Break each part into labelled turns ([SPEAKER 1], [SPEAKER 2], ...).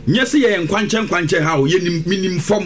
[SPEAKER 1] nyese ye nkwanche ha o ye minim fom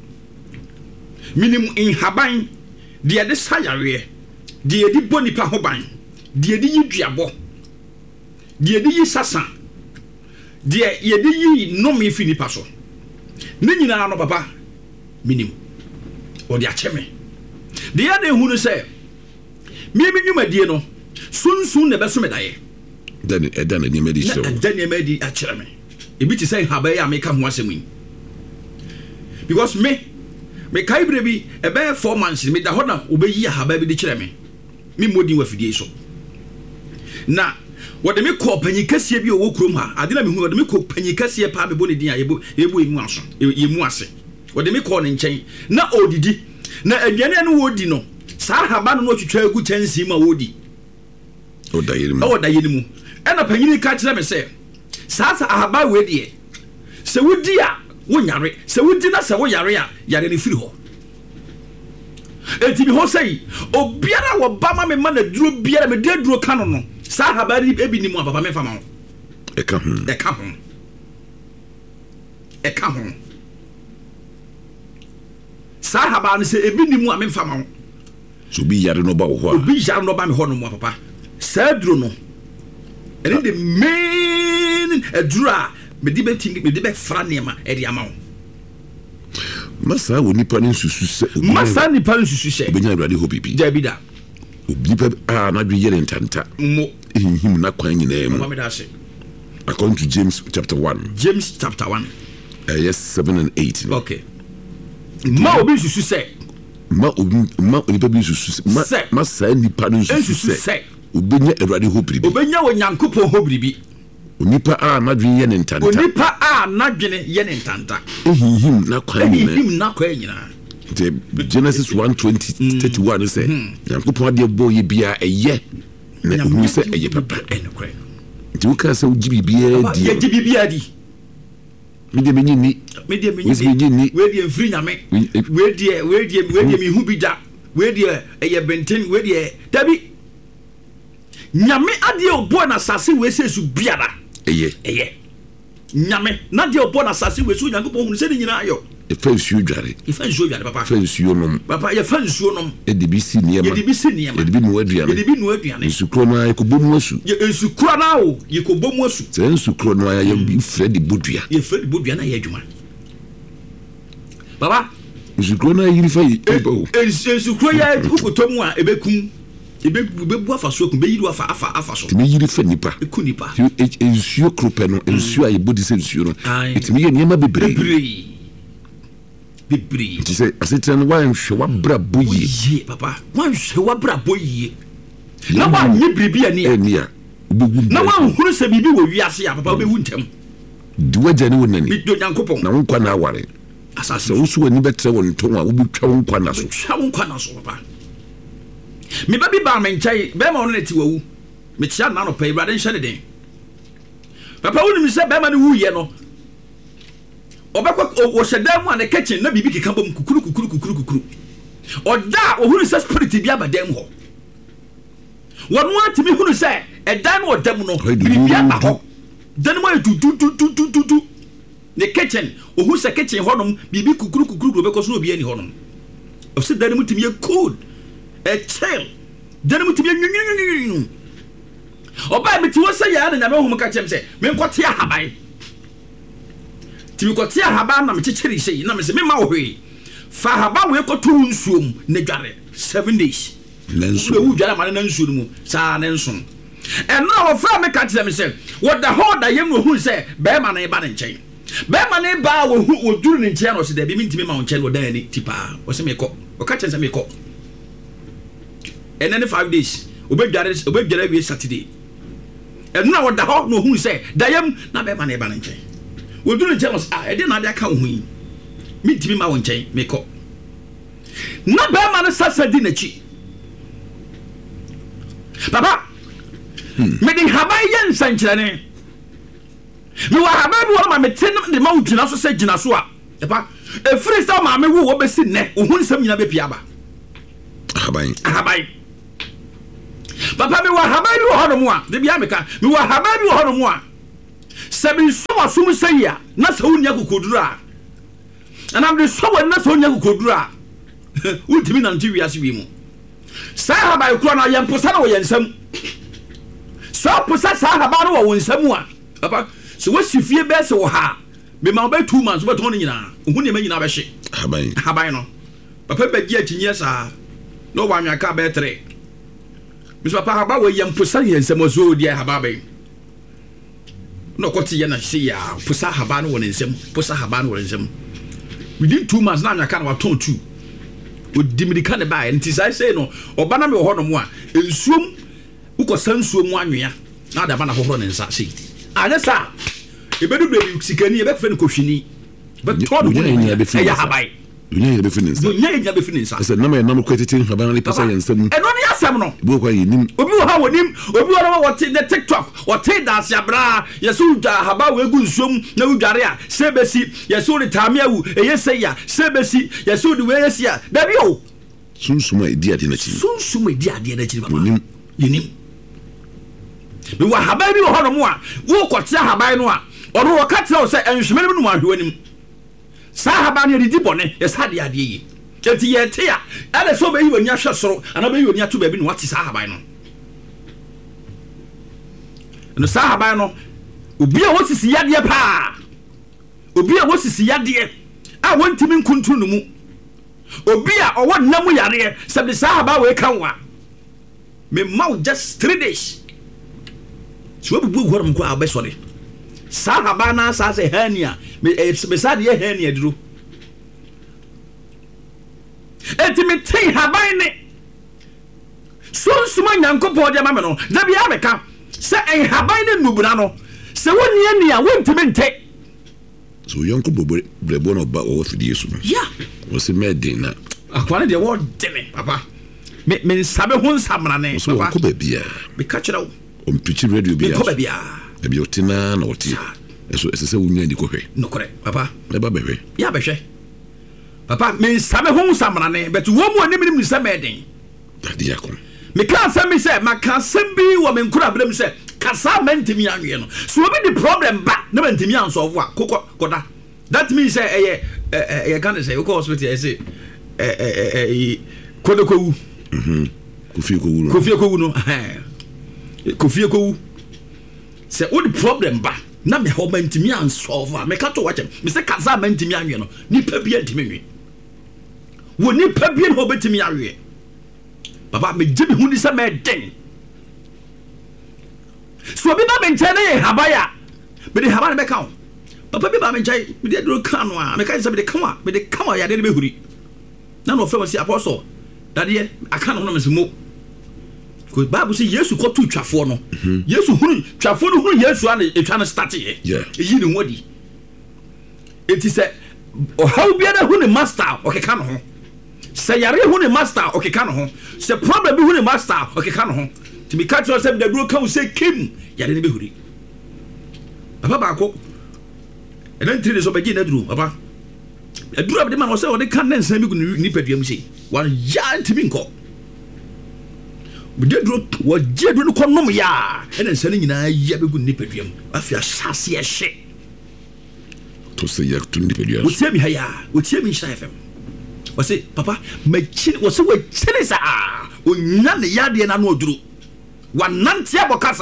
[SPEAKER 1] minim inhaban de de sayare de de bonipa ho ban de de yiduabo de de yisasa de ye de yi no me fini paso ne nyina no papa minim o de acheme de ya de hunu se mi nwumadie no sunsun ne beso medaye
[SPEAKER 2] dan ni medi show
[SPEAKER 1] dan ni medi achire me ebi ti say haba ya make ho asemu because me kai bre bi e be 4 months me da hona obeyi haba bi de kire me modi wa fidie so na wode me ko panyi kase bi o wokurom ha ade na me hu wode me ko panyi kase pa me boni din a yebo emu aso yemu ase wode me ko ne nchen na odidi na aduane no wodi no sa haba no twetwa agu chansi ma wodi
[SPEAKER 2] oda
[SPEAKER 1] yenimu ena panyini ka kire me se sa ahaba we de se wodi a wonyare se wodi na se wo yare a yare ne firi ho enti bi ho sei obiara wo ba ma me ma na duro biara me de duro ka no sa ahaba ri ebi ni mu papa me fama ho
[SPEAKER 2] e ka ho
[SPEAKER 1] sa ahaba ne se ebi ni mu a me fama ho
[SPEAKER 2] so bi yare no ba wo ho
[SPEAKER 1] obi yare no ba me ho no mu papa sa duro no ene the main adura me di be fra nema e di ama wo
[SPEAKER 2] masa wo nipa ne susu se obenya awade ho bibi
[SPEAKER 1] dabida
[SPEAKER 2] nipa na dwe yere ntanta
[SPEAKER 1] mo
[SPEAKER 2] him na kwan nyina mu according to James chapter 1 yes 7 and 8
[SPEAKER 1] okay ma obi susu se
[SPEAKER 2] ma nipa bi susu ma sa nipa ne susu se obenya awade ho bibi
[SPEAKER 1] obenya wo nyankopon ho bibi
[SPEAKER 2] onipa na dwe yene ntanta
[SPEAKER 1] onipa na dwe yene ntanta
[SPEAKER 2] him na kwan
[SPEAKER 1] nyina
[SPEAKER 2] the Genesis 1:20-31 say Yankopon de bo ye bia eye na hu se eye papa
[SPEAKER 1] enokre
[SPEAKER 2] nti wo ka se wo gibi bia di
[SPEAKER 1] ye gibi bia di
[SPEAKER 2] me de menyi ni
[SPEAKER 1] we de mfiri nyame we de mi hu bi da we de eye benten we de dabi nyame ade obo na sase we sesu biara eye nyame na de obo na sase we su Yankopon hu se de nyina ayo
[SPEAKER 2] efa nsuo dware
[SPEAKER 1] papa
[SPEAKER 2] efa nsuo nom
[SPEAKER 1] papa ye fa nsuo nom
[SPEAKER 2] edibisi niema edibi no aduane nsukro na yekobomu asu
[SPEAKER 1] ye nsukro na o yekobomu asu
[SPEAKER 2] se nsukro na ya Fred Bodua
[SPEAKER 1] ye Fred Bodua na ye adwuma baba
[SPEAKER 2] nsukro na yiri fa ebo
[SPEAKER 1] nsukro ya ukotomu a ebebu afaso kun be yiri afa so
[SPEAKER 2] timi yiri fa nipa
[SPEAKER 1] eku nipa
[SPEAKER 2] nsuo krope no nsuo a yebodi se nsuo no etimi ye niema bebre ti say asetan wan hwe wabra boye
[SPEAKER 1] papa wan hwe wabra boye na wan nye bribi ani
[SPEAKER 2] ania
[SPEAKER 1] na wan huru se bibi wo wiase ya papa obewu ntem
[SPEAKER 2] duwaje ne wonani
[SPEAKER 1] mi do Nyankopon
[SPEAKER 2] na wonkwa na aware asase wo so ani betre won ton a wo betwa wonkwa na so
[SPEAKER 1] papa mi babi ba me nchai be ma won ti wawu me tia na no pa ibrade nhye den papa woni mi se be ma ne wu ye no obekwa o shedam an kitchen na bibi keka bom kukuru oda ohuru se spirit bi abadam ho wonu atimi hunu se edan no odam no bibi abaho dan mo du ne kitchen ohuru se kitchen honom bibi kukuru obekwa so obi ani honom o se dan mo timi e cold e chill dan mo timi nyunyu oba mi ti wo se ya na me ho ka chem se me nkote ahaban timi kotia haba na me checheri sei na me se me ma wo hwe fa haba we koto nsuom na dware 7 days
[SPEAKER 2] lenso
[SPEAKER 1] we dware ma na nsuo mu sa na nso en na wo fra me ka tse me se wo da ho da yem no hu se be ma na e ba ne nchen be ma na e ba wo hu wo duru ne nchen no se da bi mi ntimi ma wo nchen wo da ni tipa wo se me ko wo ka tse me ko en na 5 days obedware we Saturday en na wo da ho no hu se da yem na be ma na e ba ne nchen we do the jealous e dey na dey aka hu yi me ntimi ma wo nchen me ko na be ma na sasadi na chi papa me din haba ye nsankyerene me wa haba bi wo ma me tin de ma ugina so se gina so a papa e free sa ma me wo besi ne o hu nsam nyina be pia ba
[SPEAKER 2] haban
[SPEAKER 1] papa me wa haba bi wo hono mu a de bia me ka me wa haba bi wo hono mu a seven so asum say ya na so unya kokodura and am the so na so unya kokodura ultimi na nti wiase wi mu sa haba ikro na yemposa na wo yensam so posa sa haba na wo nsam a papa so wasifie be se wo ha me ma ba 2 months beto no nyina hu ne ma nyina ba hye haban no papa ba gi atinye sa no wa nwaka ba 3 mi papa haba wo yemposa yensam so odi haba ba no kwoti ye na hye ya posa haba no wo nsam posa haba no wo nsam within 2 months na nwaka na wa ton 2 odimirika ne ba nti sai say no oba na me ho no mu a ensuom ukosa nsuom anwea na da ba na hohoro ne nsa sei anya sa ebedu be sikani ebe fe ne kohwini but todo no ya habai
[SPEAKER 2] dunya ya be finisa
[SPEAKER 1] dunya ya be finisa
[SPEAKER 2] ese na me na kwetete haban le pasa yensam
[SPEAKER 1] eno ne asem no
[SPEAKER 2] bo kwa yinim
[SPEAKER 1] obi wo ha wonim obi wo wo te the TikTok wo te dance abra yesu da haba we gu nsuom na udware a sebesi yesu de tamia wu eyese ya sebesi yesu de we yesi ya dabi o
[SPEAKER 2] sunsuma edi ade na chi
[SPEAKER 1] sunsuma edi ade na chi baba yinim me wa haba bi wo ho no mu a wo kwete haba no a ono wo ka tira wo se enhweme no mu ahwewanim sa haba ne di bone yesa de ade yi enti ye te ya ale so be yi wani ahwe soro ana be yi wani atu ba bi no wati sa haba no sa haba no obi a wosisi yade pa obi a wosisi yade a wontimi nkuntu no mu obi a owo namu yare se be sa haba we kanwa me mau just 3 days so be bu gwaram ko abesore sa haba na sa se hania me sa de hania duro enti me tin haba ne so suma nyankopɔ de ma me no da bia beka se en haba ne nubura no se woni ani a wontimi nte
[SPEAKER 2] so yonko brebo no ba o fidi yesu
[SPEAKER 1] ya
[SPEAKER 2] o se medin na
[SPEAKER 1] akwane de wo deme papa me sabe ho nsamra ne
[SPEAKER 2] so
[SPEAKER 1] papa
[SPEAKER 2] ko ba bia
[SPEAKER 1] me ka kira wo
[SPEAKER 2] o mpichi radio bia
[SPEAKER 1] ko ba bia
[SPEAKER 2] e bia otina na oti eso ese se wunya ndi ko hwe
[SPEAKER 1] no kore papa
[SPEAKER 2] e ba behwe
[SPEAKER 1] ya behwe papa me sabe ho nsamra ne but wo mu anim ni se medin
[SPEAKER 2] dadi yakon
[SPEAKER 1] me kan se me se maka sembi wo me nkura brem se kasa mentimi anwe no so obi the problem ba na mentimi ansolve a kokoda that means say can say ko hospital say kodokowu kofi kowu no kofi kowu say all the problem ba na me ho mentimi ansolve a me ka to watch me say kasa mentimi anwe no nipa bia ntimi nwe wo nipa bia no betimi anwe papa me jimi hu ni say me den so bi ba menchane habaya be de habana be kan papa bi ba menchai be de dro kan no a me kai say be de kan ya de be huri na no fem say apostle dade aka no me simo ko bible say yesu ko tu twafo no yesu huru twafo no huru yesu an etwa no start ye yi ni wodi enti say o how bi da hu ni master o keka no ho say yare hu ni master o keka no ho say problem bi hu ni master o keka no ho to be catch yourself the dro kan say kim ya de be huri papa ba ko and then 3 days obegi na dro papa e dro be de man o say o de kan na nsan bi gu ni paduam sei wan ya ntimi nko be de dro wo je dro ko nom ya e na nsan nyina ya be gu ni paduam afia sase e hye
[SPEAKER 2] to say ya to ni paduam
[SPEAKER 1] wo tie mi ha ya wo tie mi Nhyira FM wo say papa ma chi wo say wo chile sa o nya ne ya de na no dro wanantia bokasa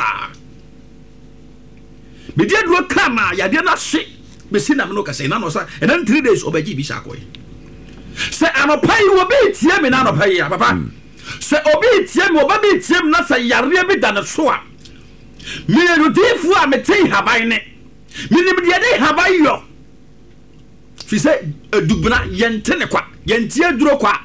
[SPEAKER 1] be dia duro kama ya de na hye be sina me no kasa na no sa and then 3 days obaji bi sha koy say anopai wo be tie me na anopai ya papa say obi tie me obabi tie me na say yare bi da na so a me rudifu a me tin haban ne me ni de de haban yo fi say dubna yente ne kwa yentie duro kwa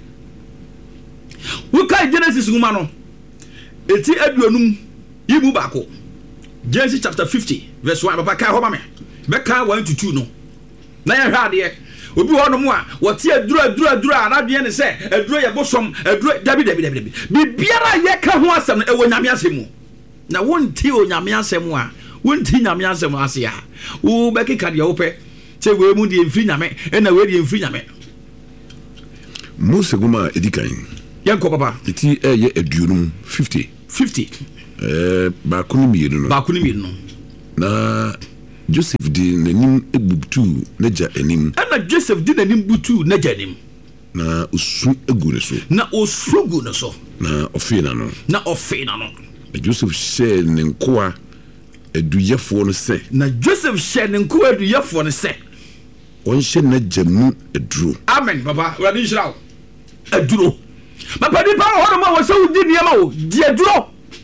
[SPEAKER 1] wo kai Genesis nguma no eti aduonum yibu bako Genesis chapter 50 verse 1 papa kai ho ba me be kai 1 to 2 no na ya hwa de obi ho no mu a wote aduru anadwe ne se aduru ye bosom aduru dabi bibiara ye ka ho asem e wo nyame asem na wonti o nyame asem a wonti nyame asem ase a wo be keka de wo pe se we mu de mfiri nyame e na we de mfiri nyame
[SPEAKER 2] Mose guma edikan
[SPEAKER 1] yanko papa
[SPEAKER 2] eti ye aduonum 50
[SPEAKER 1] 50
[SPEAKER 2] ba kunu mienu no
[SPEAKER 1] na
[SPEAKER 2] Joseph di nanim ebutu naja anim.
[SPEAKER 1] Ana Joseph di nanim butu naja anim.
[SPEAKER 2] Na osu egu ne so.
[SPEAKER 1] Na osugu ne so.
[SPEAKER 2] Na ofina no.
[SPEAKER 1] Na ofina no.
[SPEAKER 2] Joseph share ne nkoa aduyefo no se.
[SPEAKER 1] Na Joseph share ne nkoa aduyefo no se.
[SPEAKER 2] On share na jamu aduro.
[SPEAKER 1] Amen baba. Wadi Israel. Aduro. Papa di pa ho ma wo se udi niam o di aduro.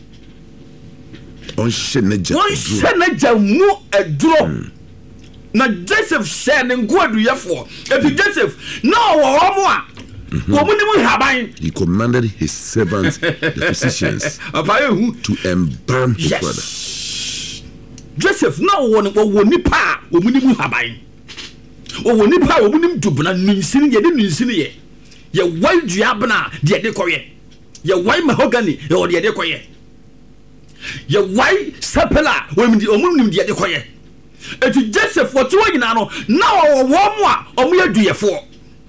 [SPEAKER 2] On share na jamu.
[SPEAKER 1] On share na jamu aduro. Na Joseph share ne nkoa aduyefo. Efi Joseph na wo mo a
[SPEAKER 2] he commanded his servants, the physicians, to embalm his brother.
[SPEAKER 1] Joseph now woni pa omunimu haban. Woni pa omunim dubna nunsini ye de nunsini ye. Ye wai duabna de de koye. Ye wai mahogany ye o de de koye. Ye wai sapela omunim de de koye. Eti Joseph what wo nyina no na wo mo a omu aduyefo.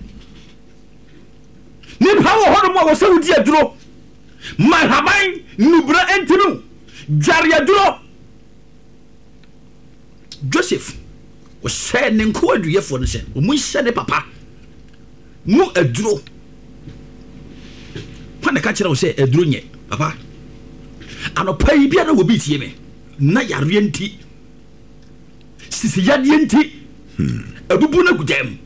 [SPEAKER 1] Ni pa wo hono mo wo se wudi aduro. Ma haban nubra entinu. Jari aduro. Joseph was said nenko aduyefo no se. O mu hye ne papa. Mu aduro. Pa na ka kire wo se aduro nye papa. Anopa yi bia na wo bi tie me. Na yare enti. Sisi yade enti. Abubu na gudam.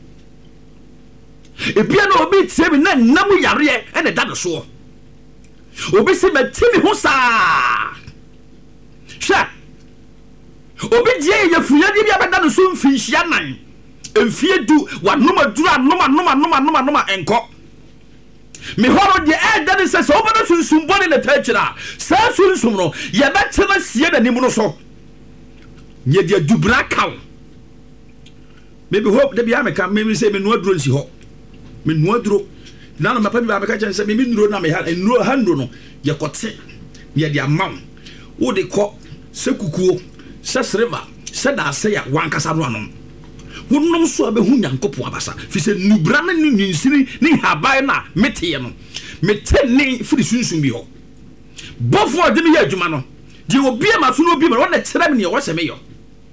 [SPEAKER 1] Ebia na obi tie me na namu yare ene da no so. Obi se metimi ho saa. Sha. Obi die ye fuyade bia beda no so mfinhia nan. Emfie du wa noma dura noma enko. Me horo de e da ne se so obodo sunsum bone na tachira. Sa sunsum no ye betena sie na nimu no so. Nye de dubra kaw. Maybe hope de bia me kan maybe say me no aduro nsi ho. Me no aduro na no mapa bi ba me ka chan say me nuro na me ha nuro handro no ye kote ye de amam wo de ko se kukuo se sreva se da se ya wankasa no anom wonnom so abehu nyankopon abasa fi se nubra na ninsini ni habai na mete no mete ni firi sunsun bi ho bofo de me ya adwuma no de obi ma so no obi ma wona kire me ne wo se me yo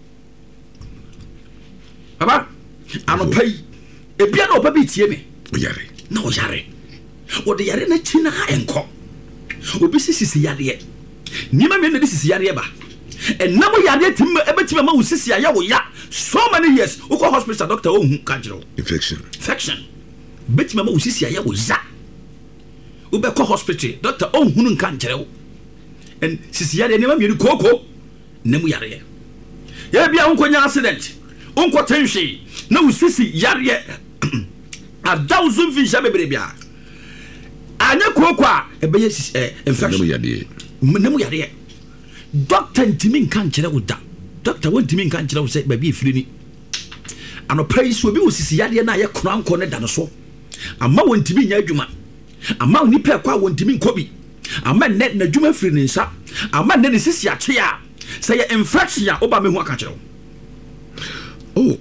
[SPEAKER 1] baba anopai ebia na opa bi tie me
[SPEAKER 2] oyare
[SPEAKER 1] na oyare o de yare na china enko obi sisi yare nima me na sisi yare ba enam yare tim ebetima ma usisi ya wo ya so many years uko hospital doctor o hu kanjiro
[SPEAKER 2] infection
[SPEAKER 1] betima ma usisi ya wo ya ube ko hospital doctor o hu kanjiro en sisi yare nima me koko nemu yare ya bia unkonya accident unko tenhwe na usisi yare a thousand fish abebrebia anya kokwa ebeye infection nemu yare doctor ntimi nkan kire wo da doctor won ntimi nkan kire wo se baby efiri ni anopai so obi wo sisi yare na ye kranko ne da no so ama won ntimi nya adwuma ama oni pe kwa won ntimi nkobi ama ne na adwuma firi ni nsa ama ne sisi ache a se ye infection ya oba me hu aka kire
[SPEAKER 2] wo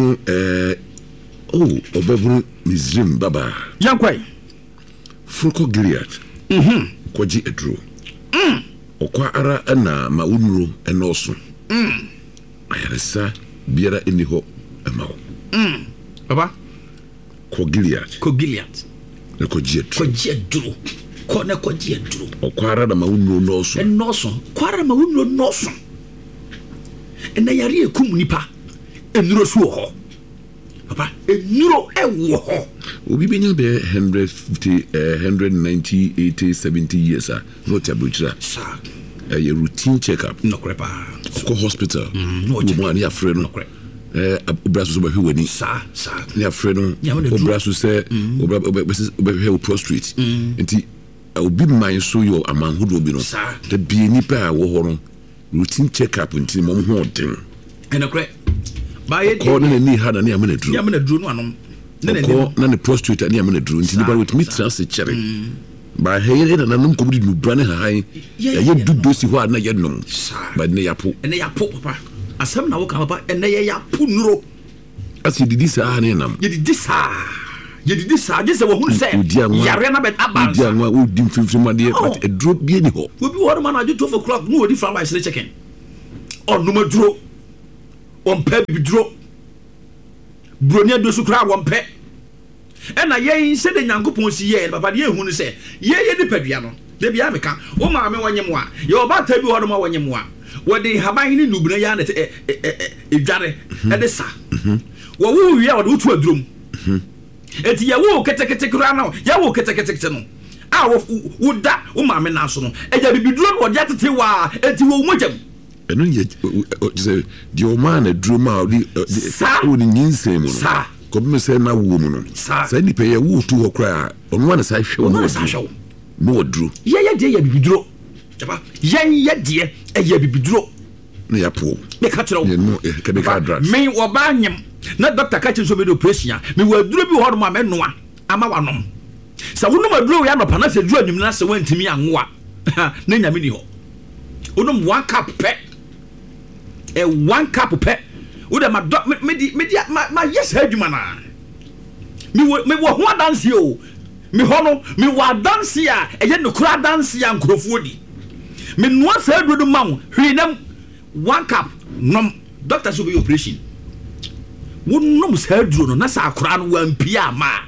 [SPEAKER 2] obebru Mizrim baba
[SPEAKER 1] yankwai
[SPEAKER 2] Fruko Gilead kwaji edro okwa ara na ma unuro enoso ayaresa biara eniho amawo
[SPEAKER 1] baba
[SPEAKER 2] ko Gilead na kwaji
[SPEAKER 1] edro ko na kwaji edro
[SPEAKER 2] okwa ara na ma unuro enoso
[SPEAKER 1] kwara ma unuro noso ena yare ekum nipa enuro so ho papa enuro ewo ho
[SPEAKER 2] obi benya be 150 190 80 70 years not abuchira
[SPEAKER 1] sa
[SPEAKER 2] a routine checkup
[SPEAKER 1] no crepa
[SPEAKER 2] ko hospital
[SPEAKER 1] no
[SPEAKER 2] mo ya freno obraso so bahwani
[SPEAKER 1] sa
[SPEAKER 2] ya freno obraso se obraso prostrate enti obi man so yo amanhodo obi no the bi nipa wo ho no routine checkup enti mo ho den
[SPEAKER 1] ena kre baye
[SPEAKER 2] ko na ni ha na amana
[SPEAKER 1] dru no anom
[SPEAKER 2] ko na ne prostrate ni amana dru enti nipa with me trans chere ba heye na nanum ko bi nu brane ha han ya dudo si ho na ye nom ba ne yapo
[SPEAKER 1] papa asem na wo ka papa ene ye yapo nuro
[SPEAKER 2] asi didi sa ne nam
[SPEAKER 1] ye didi sa je se wo hu se yare na bet aban
[SPEAKER 2] dia nwa wo dim fimfim ade but edro bi ni ho
[SPEAKER 1] wo bi wo ma na ju 12 o'clock no odi fry rice chicken on no maduro Ompe bidro. Bronia do so kra wompe. Ena ye se de Nyankopon si ye papa de ehunu se ye de padua no. De bia meka o maame wonyem a ye obata bi hodo ma wonyem a wo de haban ni nubuna ya na edware e de sa. Wo wu wi a wo de utu adurom. Eti ye wo ketekete kra na ye wo ketekete no. A wo da o maame na so no. Eja bibiduro no de atete wa eti wo mogam.
[SPEAKER 2] Eno ye say the man a drama the nyinsem no ko be say na wo mu no say ni pe ye wo tu ho kra onu na say hwe no odru
[SPEAKER 1] ye de ye bibiduro jaba ye de ye bibiduro
[SPEAKER 2] na ya po
[SPEAKER 1] me ka tro
[SPEAKER 2] ye no ka be ka drugs
[SPEAKER 1] me wo ba nyem na doctor ka chenso be do operation me wo aduro bi ho do ma me noa ama wanom sa wonum aduro ya no pa na se duro anyum na se wantimi anwoa na nyame ni ho onum 1 cup pe a 1 cup pe would my yes hedjuma na me wo ho dance o me hono me wa dance a eye no kura dance a nkrofo di me no sa adudu ma wo hwinam 1 cup nom doctor so be operation wonnom sa aduru no na sa kura no wampia ma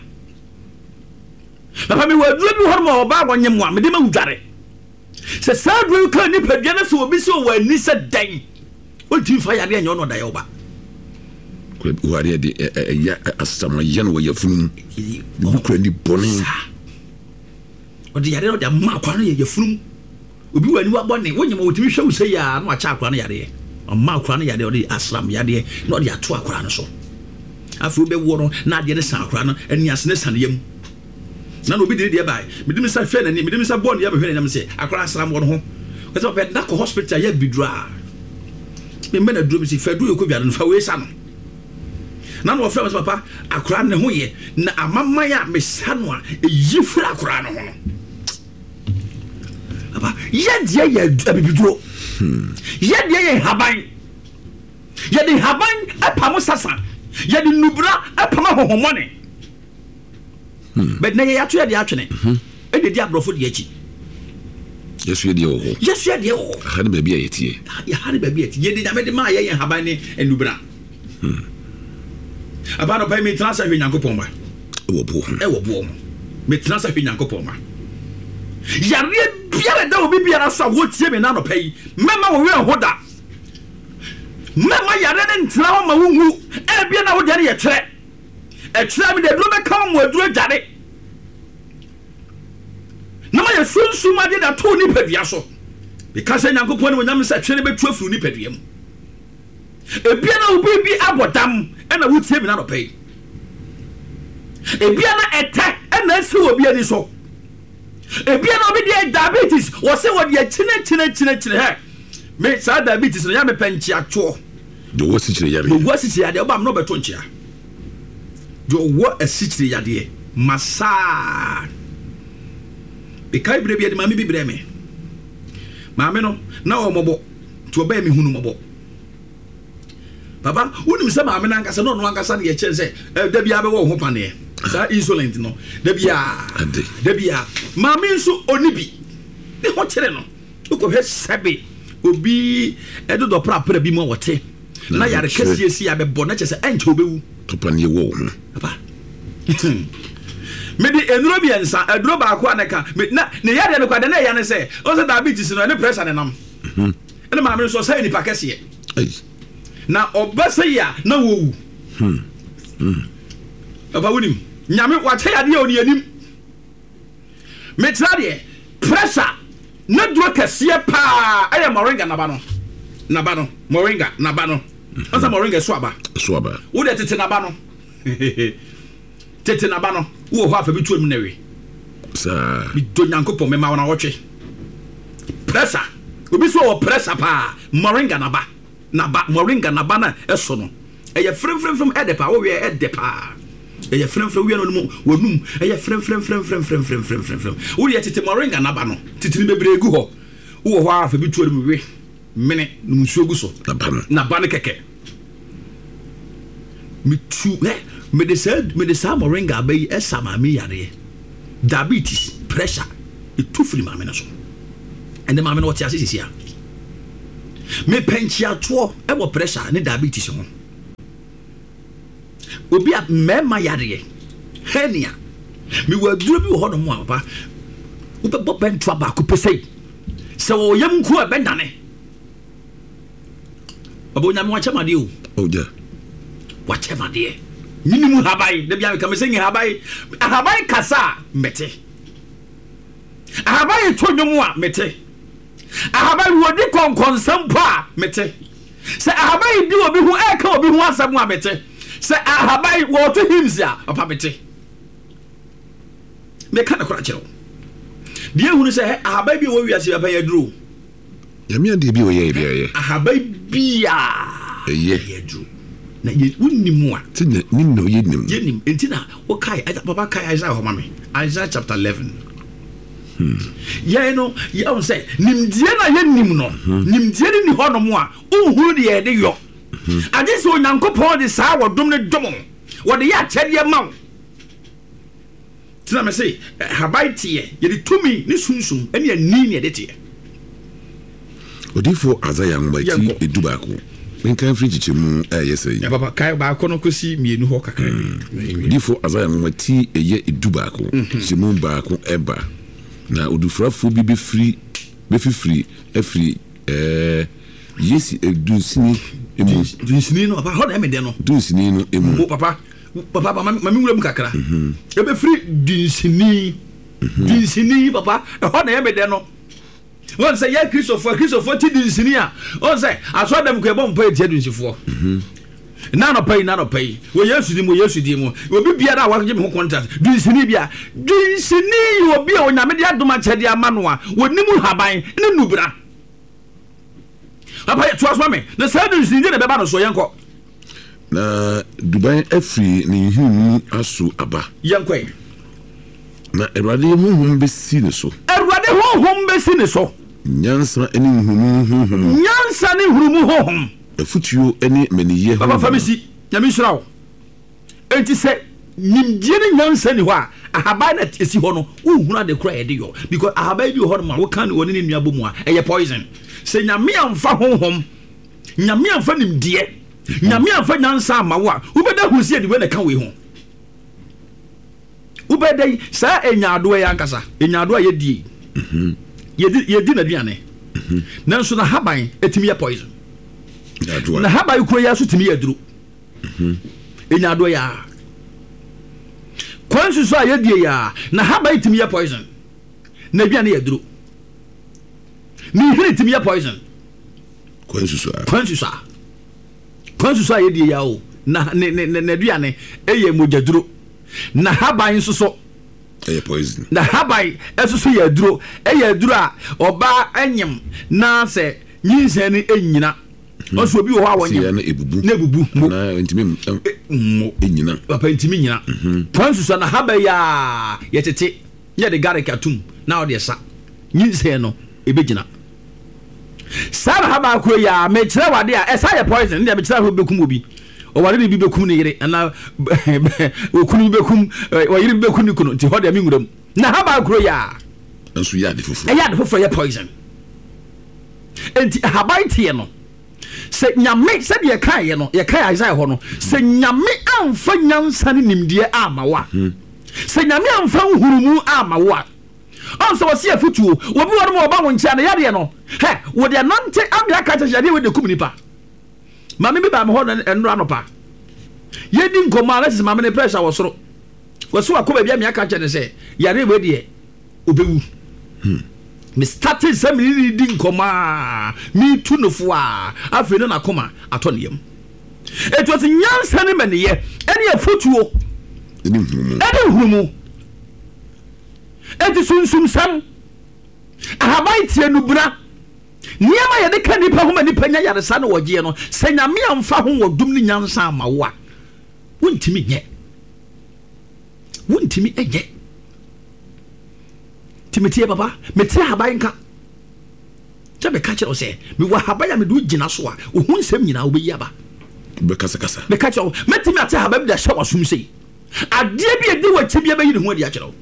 [SPEAKER 1] papa me wa aduru bi hono ma oba gwanyem wa me de ma wudware se sa aduru ka ni padua na so obi so wa ni se dan o ti fa yare enyo no da ye oba
[SPEAKER 2] ko wari de ya asama yan wo yafunu bu ko ni boni
[SPEAKER 1] o de yare no da ma kwa no ye yafunu obi wani wa boni wonyem o ti hwe usay ya no acha akwa no yare amma akwa no yare o de asram yare no de ato akwa no so afu be wo no na de ne san akwa no ani asne san yam na no obi de bai medimi sa hwe na ni medimi sa boni ya be hwe na me se akwa asram wo no ho ko se pe na ko hospital ya bidra me na drum si fadu yo ko biara no fa we sa no na no ofra papa akura ne ho ye na amama ya me sa no a yifura akura no ho no papa ye dia ya abibiduro ye dia ye haban ye de haban apamo sasa ye de nubra apamo hohomone but na ye ato ye de atwene e de dia brofo de achi
[SPEAKER 2] Yesu de o.
[SPEAKER 1] Yesu de o.
[SPEAKER 2] Ha ne ba bia yetie.
[SPEAKER 1] Ya ha ne ba bia yetie. Ye de nyame de ma ye haban ne enubra. Aba no pa me transa hwe Nyankopon ba.
[SPEAKER 2] E wo bo.
[SPEAKER 1] E wo bo. Me transa hwe Nyankopon ba. Yare bia da obi bia na so wo tie me na no pa yi. Mema wo we hoda. Mema yare ne ntra ho ma wo hu. E bia na wo de ye kire. E kire me de do be kan mo aduro jare. Na ma ye sunsu ma de da to ni padua so because Nyankopon ne nyam sa twene betu afuru ni padua mu ebia na obi bi abodam e na wutie bi na no pay ebia na ete e na esi obi ani so ebia na obi de diabetes wo se wo de chine he me sa diabetes no ya me penchi acho
[SPEAKER 2] do wo si chire yare
[SPEAKER 1] do wo si chire yare oba no beto nchia do wo asi chire yare masa Ekai brebi de mami bibre me. Mami no na o mobo to ba mi hunu mobo. Papa, unim se mami na nkasa no nkasa de ye kire se da bia be wo ho pane. Sa insolent no. Da bia. Mami nso onibi. Ne ho kire no. Uko he sebe obi edodo pra bi mo wote. Na yare kesi esi ya be bo na kire se enche obewu.
[SPEAKER 2] Papa ne wo.
[SPEAKER 1] Papa. Maybe enuro bi ensa eduro ba ko anaka na ne yade no kwade na ya ne se o se diabetes no ne pressure ne nam ene ma me so say ni pakese na obasa ya na wo aba wonim nyame wa che yade oni anim me trade pressure na duro kase pa aya moringa na ba no moringa na ba no asa moringa so aba wo de tete na ba no tete na ba no wo ho afa bi tuom na we
[SPEAKER 2] sa
[SPEAKER 1] bi do Nyankopon me ma wona wotwe pressure obi so wo pressure pa moringa na ba moringa na ba na eso no e ye frem edepa wo we edepa e ye frem we no mu wonum e ye frem wo ye tete moringa na ba no titini bebre egu ho wo ho afa bi tuom we mene no nsuo gu so na ba no keke mi tu me de sa moringa be esa mami yare diabetes pressure it too free mami na so and the mami no what ya sisi ya me penchiato e wo pressure ne diabetes ho obi a mema yare henia me waduro bi ho no mo papa wo be bo bentwa ba ko pesei se wo yam ku e bendane abonya mo chamade o
[SPEAKER 2] oja
[SPEAKER 1] wa chamade minimu habai de bia me kamesengi habai kasa mete ahabai tonyomu a mete ahabai wodi konkonsam pa mete se ahabai di obi hu eka obi hu asam a mete se ahabai wo to himsia papa mete me kana kora kiro die hu se ahabai bi wo wiase papa yaduro
[SPEAKER 2] yamia de bi wo ye bi
[SPEAKER 1] ahabai bia
[SPEAKER 2] ye
[SPEAKER 1] yaduro na ye wunimu a
[SPEAKER 2] tinna ninno
[SPEAKER 1] yenim entina wo kai papa kai Isaiah ho mame Isaiah chapter 11 yeah no yeah say nimdie na yenim no nimdie ni ho no mo a unhuru de ye de yo ade so nyankopon de saa wodom ne dom wo de ya kyede ma wo tina me say habai tie ye de tumi ni sunsum ene ani ne de tie
[SPEAKER 2] odifo Isaiah ngwati edubako menkan free chichemu yesay
[SPEAKER 1] ya papa kai ba ko no kosi mienu ho kakra
[SPEAKER 2] odifo Isaiah ngwati eye edubako chichemu ba ko eba na odufrafo bi be free efri yesi dunsini emu
[SPEAKER 1] dunsini no papa ho na me de no
[SPEAKER 2] dunsini no emu
[SPEAKER 1] papa mami wuram kakra e be free dunsini papa ho na me de no won say ya Christopher ti dunsini a on say aso dem ko e bom pa etia dunsifo na no pay wo Yesu di mu obi bia da wa gye me ho contact dunsini bia dunsini obi a onyame de adoma kyede amano a wonimu haban ne nubra papa to aso me na say dunsini de beba no so yenko
[SPEAKER 2] na Dubai afri ni hunu aso aba
[SPEAKER 1] yenko
[SPEAKER 2] na erade honhom besi ne so nyansa eni hurumu honhom afutuo eni meniye
[SPEAKER 1] papa famisi nyame shirawo enti se nimdie ne nyansa ni ho a ahaban na esi ho no uhunu de kura de yo because ahaban bi ho no ma wo kan woni ne nuabo mu a eye poison se nyame amfa honhom nyame amfa nimdie nyame amfa nyansa amawo a ubeda husie de we na kan we ho ubeda sa enyaado ya nkasa enyaado a yedie yedi na duane nanso na haban etimi ya poison na haban kuro ya so timi ya duro enyado ya kwansu so ayedie ya na haban etimi ya poison na duane ya duro ni hiri timi ya poison kwansu so ayedie ya o na ne duane eye moja duro na haban so
[SPEAKER 2] poison
[SPEAKER 1] na habai esusu ya duro a oba anyem na se nyinsa ni enyina oso obi wo ha wonyem na ebubu
[SPEAKER 2] na ntimi enyina
[SPEAKER 1] papa ntimi nyina kwansu na habai ya yetete ye de gare katum na o de sa nyinsa no ebegyina sara habai ko ya me kire wade a esa ya poison ndia me kire ho bekum obi o ware ni bi bekum ni yire na okunu bekum o yire bekum ni kuno ti ho de mi nguram na haba kuro ya
[SPEAKER 2] enso ya de fufu
[SPEAKER 1] ya poison enti haba tie no se nyame se de kan ye no ye kan Isaiah ho no se nyame amfa nyansa ni nimdie amawa se nyame amfa hurumu amawa on so se afutuo obi won mo ba won chia na yade no he wo de nante amia ka cha yade we de kum nipa mama bi ba me ho no anopa yedi nkoma na se mama ne pressure wo soro waso akoba bia me aka che ne se yare we de obewu me started some di nkoma me tu no fo a afi no na koma ato ne yam eto se nyansa ne mane ye ene afotuo ene hurumu eti sunsum sam ahabai tie nubra niama ye de ka nipa ho ma nipa nya yaresa na wogie no se nyame amfa ho wodum ni nyansa amawo a wontimi enye timitie baba metie haban ka jabe ka kire o se me wa haban ya me do gina so a ohun nsem nyina obeyi aba
[SPEAKER 2] be kasa
[SPEAKER 1] me ka kire o metimi ate haban da hwa wasum sei ade bi edi wa chibia be yi ne ho ade a kire o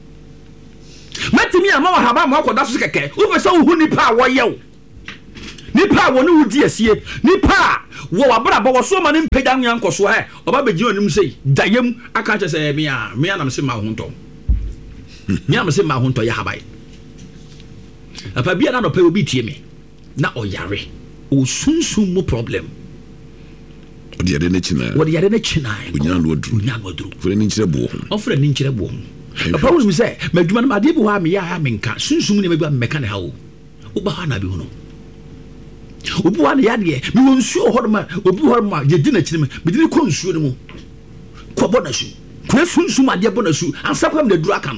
[SPEAKER 1] metimi ama wa haban ma akoda so keke wo be so ohun nipa a wo yew nipa woni wudi asie nipa wo wabra bo so ma ne mpeda nyan koso ha oba beji onim sei dayem aka che se me na me se ma honto me am se ma honto ya habai apa bia na no pe obi tie me na oyare o sunsun mo problem
[SPEAKER 2] odi yare na china unya no odru fere ni nchire bo ho
[SPEAKER 1] ofre ni nchire bo ho apa wo mi se maduma na ade bo ha me ya me nka sunsun ne me meka ne ha wo ba ha na bi ho no obu wa ne ya de me won nsuo ho ma obi ho ma ye di na chire me bi di ko nsuo ne mu ko bo na su ko sunsun ade bo na su ansakwa me duru aka no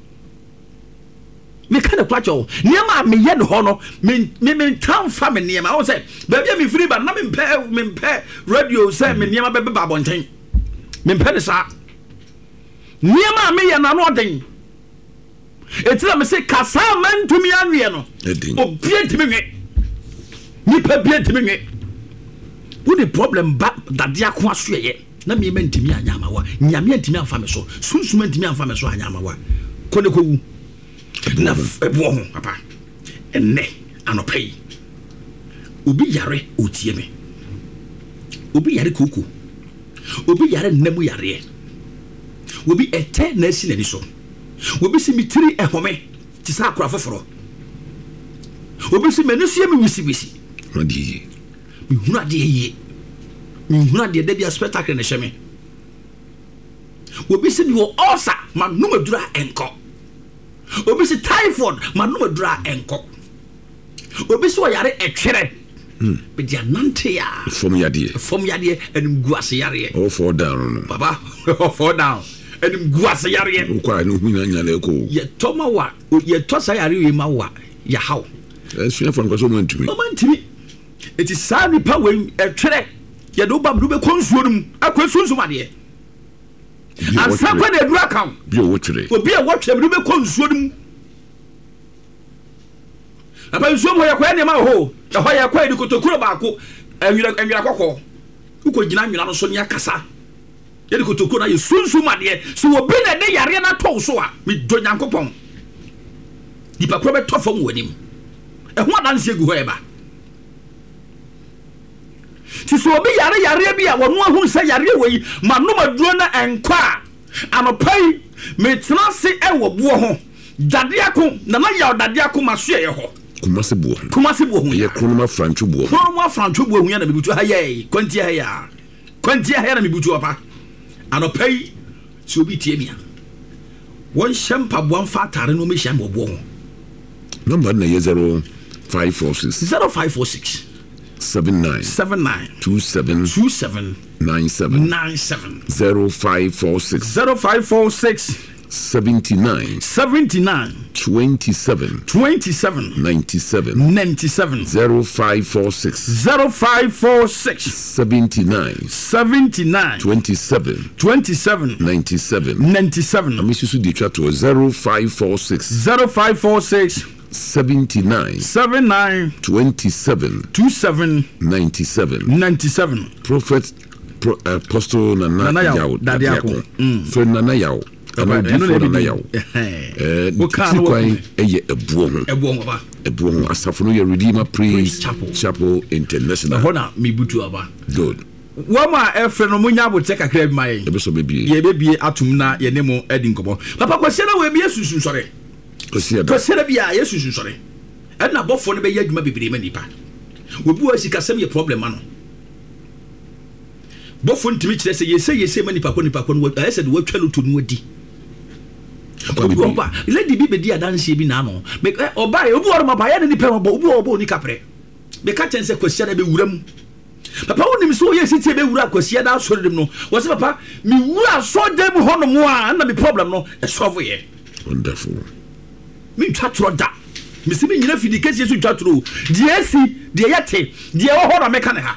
[SPEAKER 1] me kana kwacho niema me ye ho no me town family niema I say baby me free ba na me mpe radio say me niema be ba bonten me mpe sa niema me ye na no den etira me say kasa man to me anwe no obie timi nwe ni pa bie timi nwe wo the problem ba dadia ko aso ye na me ntimi anyama wa nyame ntimi amfa me so sunsuma ntimi amfa me so anyama wa kone ko wu na ebo ho papa enne anopai obi yare otie me obi yare koko obi yare nnamu yare obi ete na asi nani so obi si mitiri ehome ti sa akora foforo obi si menusu me wisi
[SPEAKER 2] radi
[SPEAKER 1] mi huna de bia spectacle na hweme obi si mi wo osa ma numadura enko obi si typhoid ma numadura enko obi si wo yare etwere be dia nante ya
[SPEAKER 2] fom yade
[SPEAKER 1] enim guase yare
[SPEAKER 2] all fall down
[SPEAKER 1] baba all fall down enim guase yare
[SPEAKER 2] kwa no hunya nyale ko
[SPEAKER 1] ye toma wa ye tosa yare we ma wa ya haw
[SPEAKER 2] esu afon ko so mo ntimi eti sa ni pa we etwere ye do ba do be konsuo num akwasunsu made ansa kwa na dura kan bi o wotire
[SPEAKER 1] obi a wotwe do be konsuo num apa nsuo mo ya kwa ne ma ho e ho ya kwa di kotokuro ba ko enwira kokko uko gina nwira no so ne akasa ye di kotokuro na ye sunsu made so obi na de yare na to so a mi do nyankopon di pa kro be to fam wanim e ho adanse egu ho e ba ti so obi yare bi a wono ahun se yare wei ma no maduro na enkwa anopai metrase e wo bo ho dade ako na na ya dade ako maso ye ho
[SPEAKER 2] kumase bo ho ye kunuma franchu bo
[SPEAKER 1] ho ya na bibutu ha ye kwanti ha ya na bibutu opa anopai so obi tie mia won hyempa bo amfa atare no me hyempa bo ho
[SPEAKER 2] number na ye 0546 79 27 97 0546 79 27 97 0546 79 27 97 amisusu di twa to 0546 79 27 97 Prophet Apostle Nana Yaw Dadiako Fred Nana Yaw Nana Yaw eye ebuo ho asafo no ye Redeemer Praise Chapel International
[SPEAKER 1] hona mibutu aba
[SPEAKER 2] good
[SPEAKER 1] wama efre no munya bote kakra bi mai ye bebie atum na ye nemo edi nkobo papa kwase na we bie susu sore kwase bia ye susu sore na bofo no be ye adwuma bibire ma nipa obi wa sikasem ye problem ano bofo ntimi kire se yese ma nipa ko no I said we twa no to no adi oba lady bi be di adanse bi na no oba obi wor ma ba ya nipa obi obo ni kapre be ka chense kwase na be wuram papa wonim so ye sitie be wura kwase da so dem no wo se papa mi wura so dem ho no mo a na me problem no e solve ye
[SPEAKER 2] wonderful
[SPEAKER 1] mi twatro da mi se mi nyina fidi kesi so twatro die yate die wo ho na meka ne ha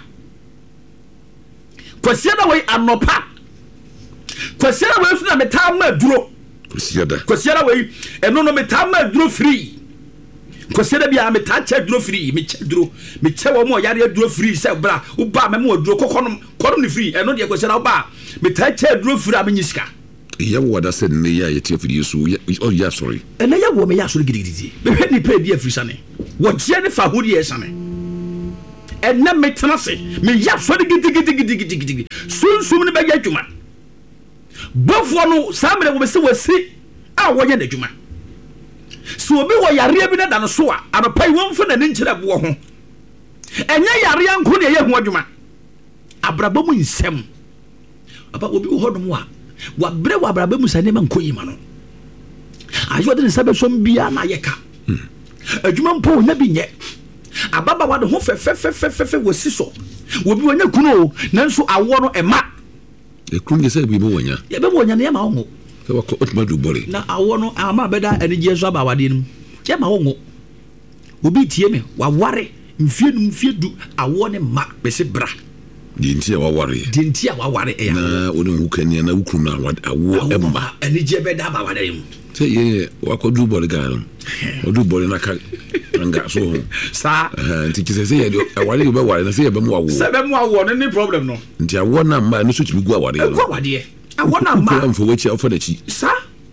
[SPEAKER 1] kwase da we anopa kwase da we so na meta ma duro kwase da we eno no meta ma duro free kwase da bia meta cha duro free me che wo mo yare duro free se bra wo ba me mo duro kokonom ni free eno de kwase da wo ba meta cha duro free amenyiska
[SPEAKER 2] ya wada said ne ya yete afidi so oh yeah sorry
[SPEAKER 1] ene ya wo me ya so gidigidi be hwe ni pa di afiri sane wo je ne fa hodi ye sane ɛnna metena se me ya so de gidi sunsum ne bɛyɛ adwuma bɔfoɔ no saa mmerɛ wo bɛsɛ wasi a wɔyɛ n'adwuma so obi wɔ yareɛ bi na da no so a anɔpa yi wɔmfa n'ani nkyerɛ boɔ ho ɛnyɛ yareɛ nko ne ɛyɛ ho adwuma abrabɔ mu nsɛm aba obi wɔ hɔ nom a wabrɛ wɔ abrabɔ mu sa nneɛma nkɔ yi ma no ayɔ de ne nsa bɛsɔm biara na ayɛ ka adwuma mpo nya bi nyɛ ababa wa de ho fɛfɛfɛfɛfɛ wɔsi so obi wɔnya kunu o nanso awɔ no ɛma
[SPEAKER 2] ekrum de sɛ bi bo wɔnya
[SPEAKER 1] yɛbɛ wɔnya ne yɛma wo ho
[SPEAKER 2] sɛ wakɔ otumadu bɔre na
[SPEAKER 1] awɔ no ama bɛda anigye so aba awade no yɛma wo ho obi tie me waware mfie du awɔ ne ma bɛse bra
[SPEAKER 2] dinti a waware
[SPEAKER 1] ɛya
[SPEAKER 2] na wone hu kania na wukrum na awɔ ɛma
[SPEAKER 1] anigye bɛda aba awade mu
[SPEAKER 2] sɛ yɛ wakɔdu bɔre ga no ɔdu bɔre na ka nga so ho
[SPEAKER 1] sa
[SPEAKER 2] nti kisɛ sɛ yɛ aware yɛ bɛware na sɛ yɛ bɛmu awɔ
[SPEAKER 1] sɛ bɛmu awɔ no ne problem no
[SPEAKER 2] nti awɔ na ma no so tumi gu aware no
[SPEAKER 1] awɔ na ma
[SPEAKER 2] amfa wachi afa da chi
[SPEAKER 1] sa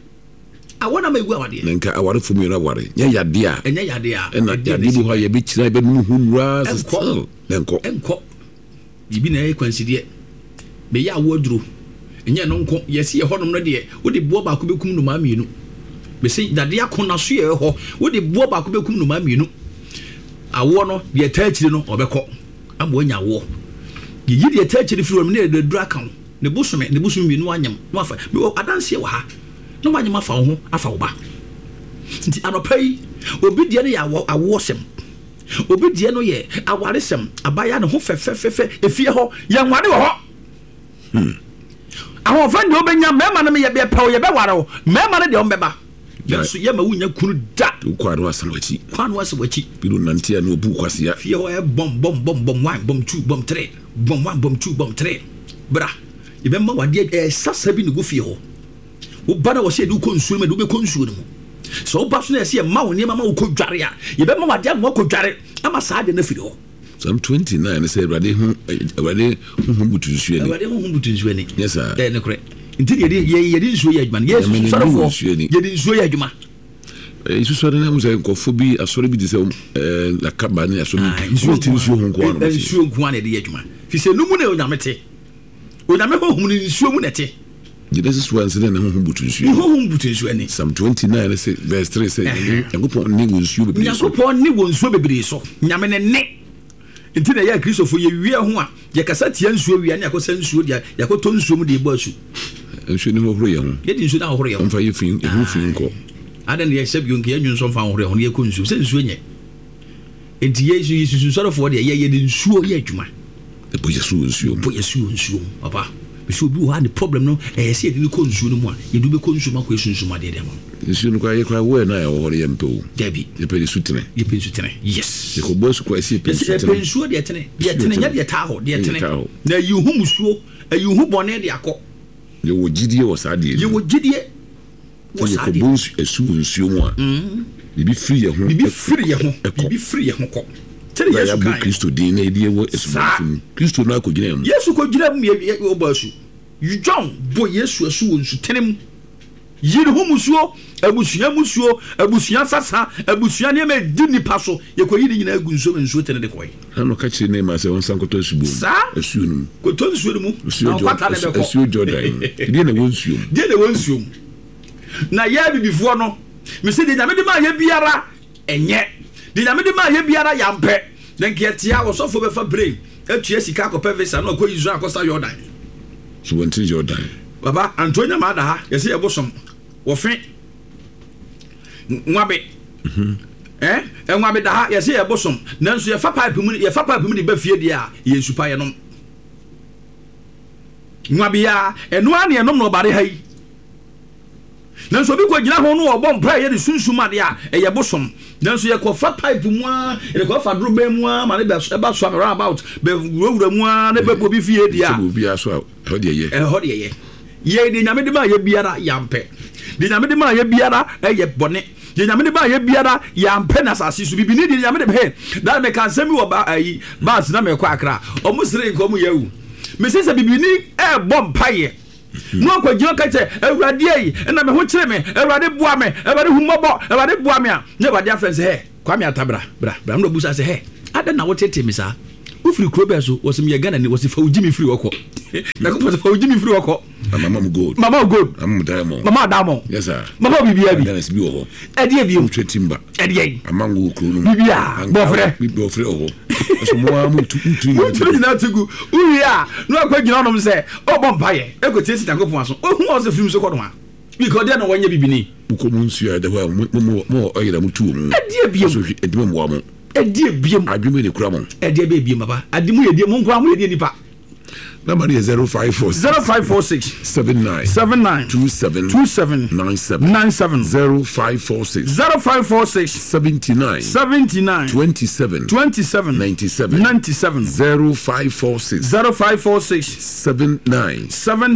[SPEAKER 1] awɔ na ma gu awade
[SPEAKER 2] na nka aware fo mi aware nyɛ yade a
[SPEAKER 1] ɛnyɛ yade a
[SPEAKER 2] ɛna yade bi hɔ yɛ bɛkyira bɛnu hu nura still
[SPEAKER 1] ɛnkɔ bibi na ɛyɛ kwansideɛ bɛyɛ awɔ duro ɛnyɛ no nko yɛsi yɛ hɔnom no deɛ wode boɔ baako bɛkum no maa mmienu bɛsɛ dade akona so yɛ hɔ wode boɔ baako bɛkum no maa mmienu awɔ no deɛ taa akyiri no ɔbɛkɔ ama wanya awɔ yɛyi deɛ taa akyiri firi wɔ mu ne yɛde duro aka wo ne bosom mmienu anyam na wafa adanseɛ wɔ ha na wanyam afa wo ho afa wo ba nti anɔpa yi obi deɛ no yɛ awɔ sɛm obi deɛ no yɛ aware sɛm abaya ne ho fɛfɛfɛfɛ efie hɔ yɛnware wɔ hɔ ahoɔfɛ deɛ wobɛnya mmarima no yɛbɛpɛ wo yɛbɛware wo mmarima no deɛ ɔmbɛba yɛnso yɛma wonya kunu da
[SPEAKER 2] kwano asan wakyi
[SPEAKER 1] bido
[SPEAKER 2] nantia no obu kwasia
[SPEAKER 1] fie hɔ bom 1 bom 2 bom 3 bom 1 bom 2 bom 3 bra yɛbɛma wadeɛ sasa bi ne go fie hɔ woba na wɔsɛ de wokɔ nsuo mu de wobɛkɔ nsuo no mu sɛ woba so na yɛsɛ yɛma wo nneɛma ma wokɔ dware a yɛbɛma wadeɛ ama wakɔ dware ama saa de no afiri hɔ
[SPEAKER 2] Psalm 29 ne sɛ awurade ho butu nsuo ni yes sir
[SPEAKER 1] ne korɛ nti yɛde nsuo yɛ adwuma no yɛsu sɔrefoɔ yɛde nsuo yɛ adwuma
[SPEAKER 2] Yesu sɔre na mu sɛ nkɔfo bi asɔre bi de sɛ lakaba ne asɔre nsuo ti nsuo ho nkoa no
[SPEAKER 1] nsuo nkoa na yɛde yɛ adwuma fi sɛ no mu na onyame te onyame ho hum ne nsuo mu na te
[SPEAKER 2] Genesis 1 sɛ na ho butu nsuo
[SPEAKER 1] ni
[SPEAKER 2] Psalm 29 ne sɛ verse 3 sɛ Nyankopɔn ne wɔ nsuo bebree so
[SPEAKER 1] nyame ne ne nti na yɛ kristofo yɛ wie ho a yɛkasa tia nsuo wie ne yakɔsa nsuo dia yakɔtɔ nsuo mu de bɔ asu
[SPEAKER 2] nsuo ne ho horo yɛ ho
[SPEAKER 1] yɛde nsuo na horo yɛ ho
[SPEAKER 2] mfa yɛ fin ɛho fin nkɔ
[SPEAKER 1] adan yɛ sɛ bio nke yɛnwu nso mfa horo yɛ ho ne yɛkɔ nsuo sɛ nsuo nyɛ nti yɛ susu sɔrefoɔ de yɛde nsuo yɛ adwuma
[SPEAKER 2] bɔ yɛsuo
[SPEAKER 1] nsuo papa bisi obi wɔ ha ne problem no sɛ yɛde ne kɔ nsuo no mu a yɛde bɛkɔ nsuo mu akɔ ɛsunsum adeɛ deɛ ma
[SPEAKER 2] nsuo no kora yɛkora wɔ na ɛwɔ hɔ no yɛmpɛ o
[SPEAKER 1] dabi
[SPEAKER 2] yɛpɛ ne sutene
[SPEAKER 1] yes
[SPEAKER 2] yɛkɔbɔ asu kora ɛsɛ
[SPEAKER 1] yɛpɛ nsuo deɛ tene nyɛ deɛ taa hɔ deɛ tene na ayi hu musuo ayi hu bɔne de akɔ
[SPEAKER 2] yɛwɔ gyidie wɔ saa deɛ
[SPEAKER 1] yɛwɔ gyidie wɔ saa deɛ
[SPEAKER 2] yɛkɔbɔ asu wɔ nsuo mu a bibi firi yɛ
[SPEAKER 1] ho kɔ tell Yesu
[SPEAKER 2] kan Kristo din na yɛde wɔ asumafo Kristo na akɔgyina mu
[SPEAKER 1] Yesu kɔgyina mu yɛ ɔbɔ asu John bɔ Yesu asu wɔ nsu tene mu yiri ho musuo abusua sasa abusua ne ma di nipa so yɛkɔyi ne nyina agu nsuo tene de kɔyi
[SPEAKER 2] ano ka kyerɛ ne ma sɛ wɔnsan kɔtɔ asubo asuo no mu
[SPEAKER 1] kɔtɔ nsuo no mu na kwata ne bɛkɔ
[SPEAKER 2] asuo Jordan deɛ na wɔ nsuo mu
[SPEAKER 1] na yɛ bibifoɔ no mesi de nyame de ma yɛ biara ɛnyɛ de nyame de ma yɛ biara yampɛ na nketia wɔsɔfo bɛfa brain atua sika akɔpɛ visa na akɔ Israel akɔsa Jordan
[SPEAKER 2] so wɔnti Jordan
[SPEAKER 1] baba Antonia ma da ha yɛsɛ yɛbosom wɔfe nwabe nwabe da ha yɛsɛ yɛbosom nanso yɛfa pipe mu de ba fie deɛ a yɛnsu pa yɛnom nwabe ya ɛno a ne yɛnom na ɔbare ha yi nanso obi kɔ gyina ho no ɔbɔ mpra yɛ de sunsum ade a ɛyɛ bosom nanso yɛkɔfa pipe mu a yɛkɔfa drobe mu a ma ne ba so around about bɛwura mu a ne bɛbɔ bi fie deɛ a
[SPEAKER 2] obi aso a hɔ deɛ
[SPEAKER 1] yɛ yɛ de nyame de ma yɛ biara yampɛ de nyame de ma yɛ biara ɛyɛ bɔne de nyame de ma yɛ biara yampɛ na asase so bibini de nyame de bɛ da me kan sɛmi wɔ baas na me kɔ akra ɔmo sere nko ɔmo yɛwu me sɛ bibini ɛbɔ mpaye no akɔ gyina ka kyɛ awurade yi ɛna me ho kyerɛ me awurade boa me awurade humɔbɔ awurade boa me a ne awurade afrɛ sɛ kwame atabra bra no busa sɛ ada na wotete me saa Ufri Krobeso was me again and it was if Jimmy free wako. That was for Jimmy free wako.
[SPEAKER 2] Mama good.
[SPEAKER 1] Mama good.
[SPEAKER 2] I'm Diamond.
[SPEAKER 1] Mama Diamond.
[SPEAKER 2] Yes, sir.
[SPEAKER 1] Mama Bibi.
[SPEAKER 2] Dennis Bio.
[SPEAKER 1] Eddie Bium
[SPEAKER 2] Timber.
[SPEAKER 1] Eddie.
[SPEAKER 2] Among who could
[SPEAKER 1] Bibia. Bofre.
[SPEAKER 2] Bofre. So more
[SPEAKER 1] to go. Uya. No question on him say. Oh, Bompire. I could taste it and go for us. Oh, who was the film so called one? Because then when you be beneath.
[SPEAKER 2] Ukomunsia, there were more oil than two.
[SPEAKER 1] Eddie Bium.
[SPEAKER 2] Eddie Bium.
[SPEAKER 1] Eddie Bium.
[SPEAKER 2] I dream in the cramon.
[SPEAKER 3] Eddie Bium, Papa. I didn't hear the Monkram with any part.
[SPEAKER 2] Number is
[SPEAKER 1] 0546
[SPEAKER 2] 79 27 97 0546 79 27 97 0546 79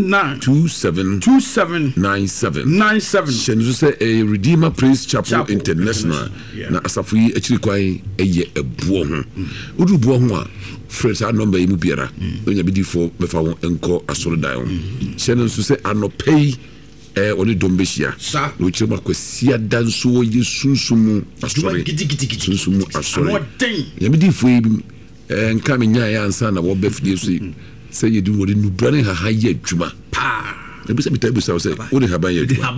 [SPEAKER 2] 27 97 Shenzo say a Redeemer Praise Chapel International na asafu actually kwai eye ebuo ho udu buo ho a fresh number imu biara onya bidi for befa won enko asorodan Shenzo say anopei oni dombeshia no chema kwasia danso ye sunsumu asore sunsumu asore ya bidi fo nka menya ya ansa na wo befie so say ye du wori nu brane ha ha ye adwuma pa ebisa bitabu say wo de haba ye adwuma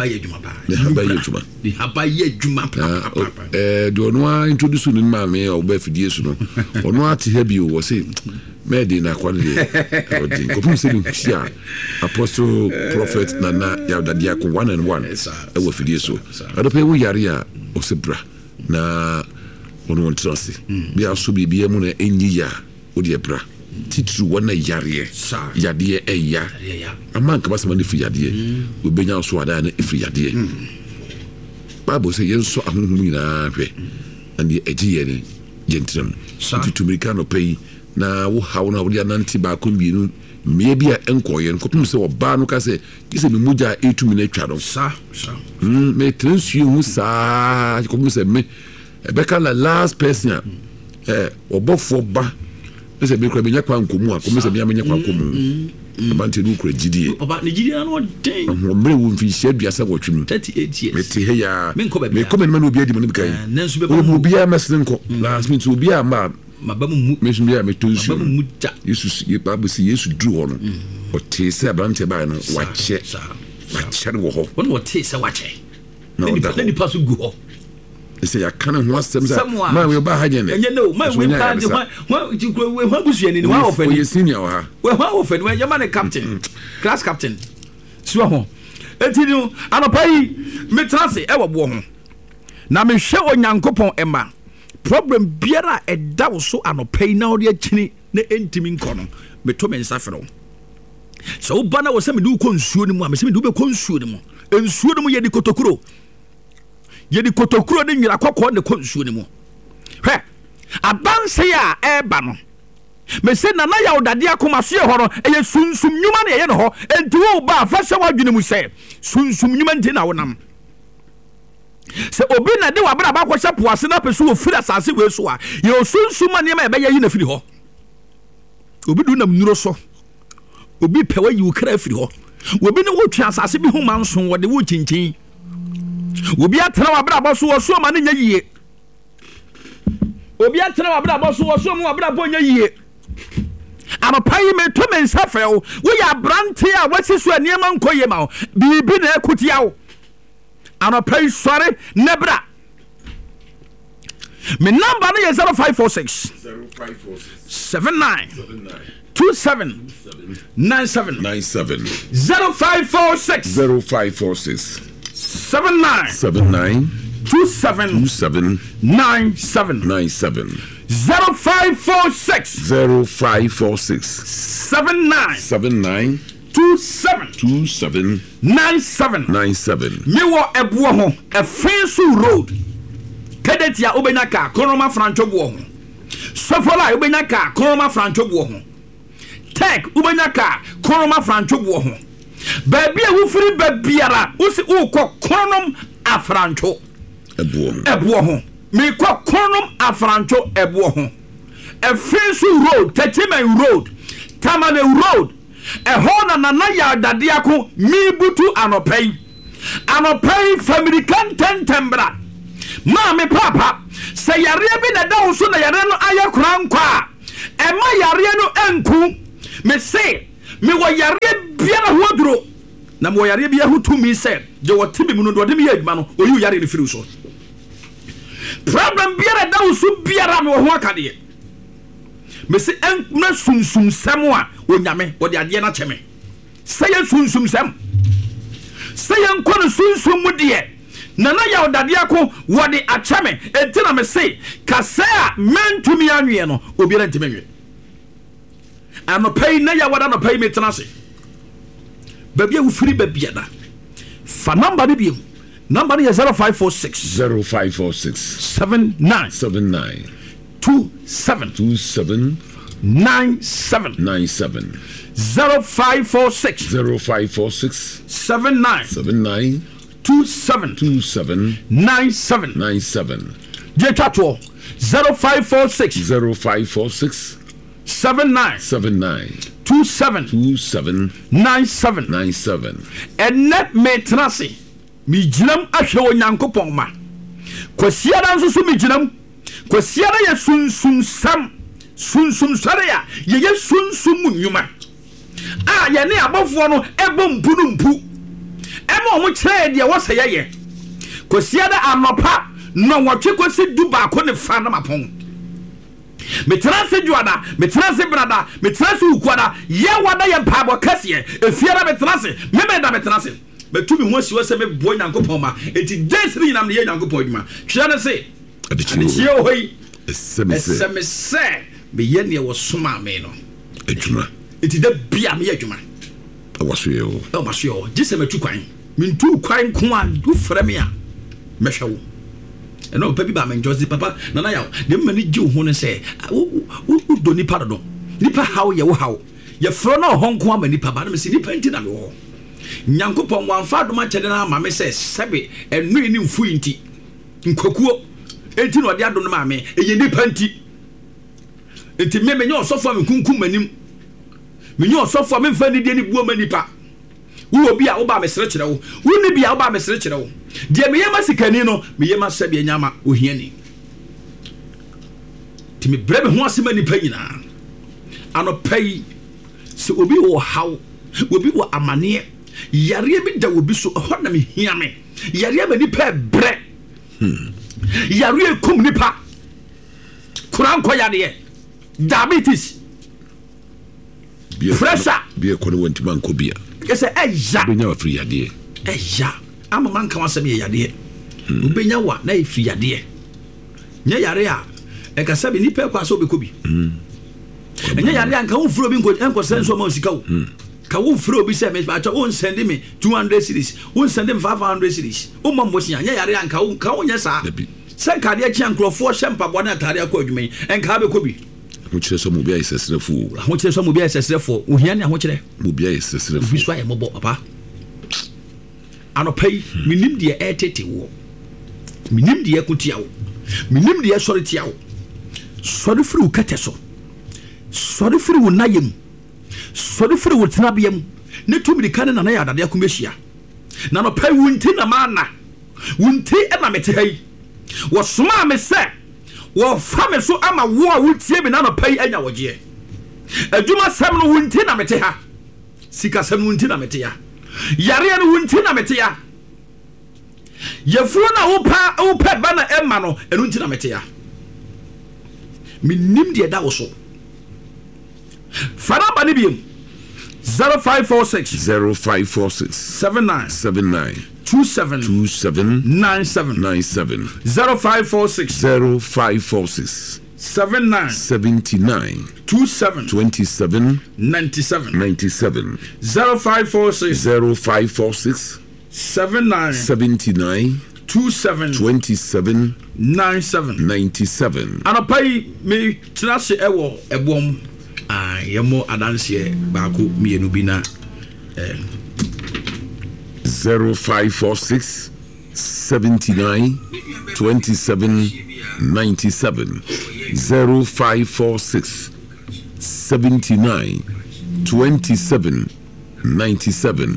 [SPEAKER 2] de haba ye adwuma pa do no introduce nu ma me o befie so no ono ate ha bi wo say made na kwale odin ko pum se ni hia apostle prophet nana ya dadia ko 1 and 1 e wo fidie so adope wo yare a o se bra na ono won trance bi aso bibia mu na enyi ya o de bra titru wona yare yade eya amanka basama ne fi yade we benya so ada na fi yade bible say yenso ahunhum ina hwe and the egiye ne gentram tutumika no pay na wo hawo na wo dia nanti ba ko bienu me bia enkoye nkopum se oba no ka se kise me muja etumi na twa do me transu hu sa ko se me beka la last person obofo ba se be kra benya kwa nkomu a ko se benya menya kwa nkomu abante du kra gidie
[SPEAKER 1] oba ne gidie no den
[SPEAKER 2] ho mre wo mfi hia duasa wotwenu
[SPEAKER 1] 38 years
[SPEAKER 2] me te he ya me ko me no obi adi mo ne bikai
[SPEAKER 1] nansu be
[SPEAKER 2] ba obi a meslen ko last minute obi a ma
[SPEAKER 1] mabamu
[SPEAKER 2] mesumi ya metonsu
[SPEAKER 1] mabamu ja
[SPEAKER 2] Jesus ye babusi Yesu dru ho no o te se abante ba no wache wo ho
[SPEAKER 1] won wo te se wache
[SPEAKER 2] no
[SPEAKER 1] ni pasu gu ho
[SPEAKER 2] ese ya kana ho asem za ma we ba haje ne
[SPEAKER 1] enye no ma we pa de ho jikro we ho busu ni wa ofani
[SPEAKER 2] we senior ha
[SPEAKER 1] we ho ofani we yama ne captain class captain so ho etinu anopai metrase e wo bo ho na me hwe onyankopon ema problem biara edawo so anopai na odi akini na entimi nkono meto me nsafero so bana wo se me du ko nsuo ni mu a me se me du be ko nsuo ni mu ensuo ni mu ye di kotokuro ne nwira kokko ne ko nsuo ni mu hwe abanse ya eba no me se na ya odade akoma so ye ho no eye sunsum nyuma na ye no ho enti wo ba fa hwe wadwene mu se sunsum nyuma nti na wonam se obi na de wabra ba kwhye poase na pesu wo fira asase we so a ye osunsuma ne ma ebe ye na firi ho obi du nam nuro so obi pewa yi wo kra firi ho obi ne wo twa asase bi ho manso wo de wo chinchin obi atena wabra ba so wo so ma ne nya yiye obi atena wabra ba so wo so mu wabra bo nya yiye amapai me to men safel wo ya brante a wasi so aniema nkoye ma bibi na ekutia wo amapai sore nebra me number no 0546 79 27 97 0546 79 27 97 0546 79 27 97 me wo ebuo ho efensu road kedetia obenya ka Koroma Francho buo ho Sofola obenya ka Koroma Francho buo ho Tech obenya ka Koroma Francho buo ho baby e wo firi babiara wo si wo kɔ Konom Afrancho ebuo ho me kɔ Konom Afrancho ebuo ho efensu road Techiman road Tamale road ehona na ya dade ako mi butu anopai family content tembra ma me papa se yare bi na dawo so na yare no aye kura nkwa Emma yare no enku me say me wo yare biara ho aduro na mo yare bia ho tumi say je wo timi mu no do de me adwuma no oyi yare ni firi so problem biara da wo so biara me wo ho akade me say na sunsum sam a onyame wo de ade na cheme say sunsum sam say enko no sunsum mu de na ya odade ako wo de acheme entina me say kasa mentumi anwe no obiara ntime anwe ano pay na ya wada no pay me tenase babia wo firi babia da fa number ni bi number is 0546 79 27 97 0546 79 27 97 Jetato 0546 79 27 97 and net me trase mi ginam ahwe onyankopon ma kwasiara nso so mi ginam kwasiara ye sunsum sare ya ye sunsum nyuma ye ne abofo no ebo mpu ema omo kire de wo seye ye kwasiara anopa no wotwe kwasi du ba ko ne fa na mapon metrase juada metrase brada metrase ukwada ye wada ye pabo kase efiara metrase memeda metrase betumi ho siwo se me bo nyankopon ma enti densiri nyinam ne ye nyankopon adwuma twia ne se adie ohoi eseme se be ye ne wo soma me no adwuma enti da bia me adwuma
[SPEAKER 2] awaso ye
[SPEAKER 1] o gise metu kwan mintu kwan ko a du frɛ me a mehwɛ wo eno papi ba men Josie papa nana yaw de mani gi ho ne se wo do nipa do nipa haw ye wo haw ye fro na honko ama nipa ba na me se nipa nti na me wo nyankopon wanfa do ma kyede na ama me se sebe enu ni mfu nti nkokuo enti no de ado no ma me eye nipa nti enti me menyo osofo me kunkum manim menyo osofo me mfa ni de ni buo manipa wo obi a wo ba me sere kyere wo wo ni bia wo ba me sere kyere wo de me yema sikani no me yema sabe nyama ohiani ti me brebe ho asema nipa nyina ano pai se obi wo haw obi wo amane yare bi da obi so ho na me hia me yare ba nipa bre yare kum nipa kuran ko yade diabetes pressure
[SPEAKER 2] bia ko no wanti man ko bia
[SPEAKER 1] ese eja
[SPEAKER 2] benya wa free yade
[SPEAKER 1] eja ama man kan asem yade ubenya wa na free yade nya yare a e ka sabe ni pe kwa so be ko bi nya yare an ka wo furo bi enko senso ma osika wo ka wo furo bi se me ba cha won send me 200 series won send me 500 series o ma mo nya yare an ka wo nya sa sen ka de kyan krofo shempa bo na tare akọ adwumen en ka be ko bi
[SPEAKER 2] ho kire so mo bia isesrefo
[SPEAKER 1] ho kire so mo bia isesrefo o hia ne ho kire
[SPEAKER 2] mo bia isesrefo
[SPEAKER 1] bi so aye mo bo papa ano pay minim de etete wo minim de akutia wo minim de sori tia wo sori firi wo kete so sori firi wo nayem sori firi wo tenabiem ne to mi kan na ya dade akomehia na no pay wunti na mana wunti e na mete hai wo soma me se wo fa me so ama wo a wutie bi na no pay anya woje adwuma sam no wunti na mete ha sika sam wunti na mete ya yare no wunti na mete ya yefu na wo pa ba na emma no enu nti na mete ya minim de da wo so fara ba ne biem 0546 79 27 97 0546 79 27 97 0546 79 27 97 anapai me trase ewo ebom yemo adanse baako mienu bi na
[SPEAKER 2] 0546 79 27 97 0546 79 27 97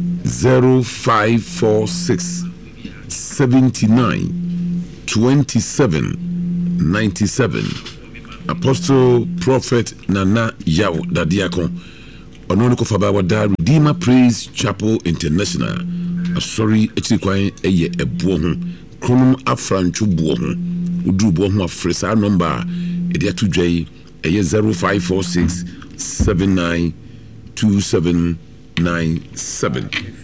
[SPEAKER 2] 0546 79 27 97 Apostle Prophet Nana Yao Dadiako ono ko fa ba wada Redeemer Praise Chapel International asori echiri kwan eye ebo ho kronum afranchu bo ho udru bo ho afresa number e dia tudwai eye 0546 792797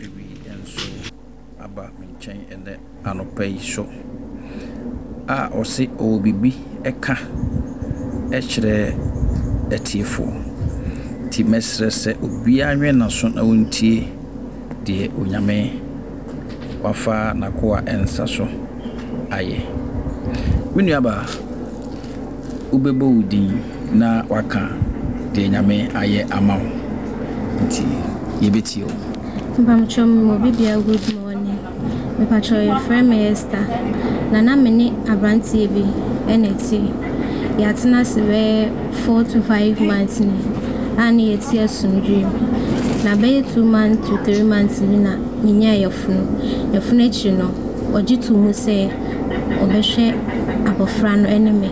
[SPEAKER 1] aba menchen ene anopai so a osi obibi eka echere etiefo ti mesre se obi anwe na so na wontie de onyame wafa na ko a ensa so aye winuaba ubebo udin na waka de nyame aye amaw nti yebetio
[SPEAKER 4] Bamchom mo bibia good morning. Me patro your friend Esther. Nana meni abrantie bi eneti. Yatena se 4 to 5 months ni. Ani yeti asundri. Na be 2 months to 3 months ni na minya yefunu. Yefunu echi no ojitu mu se obehwe abofra no eneme.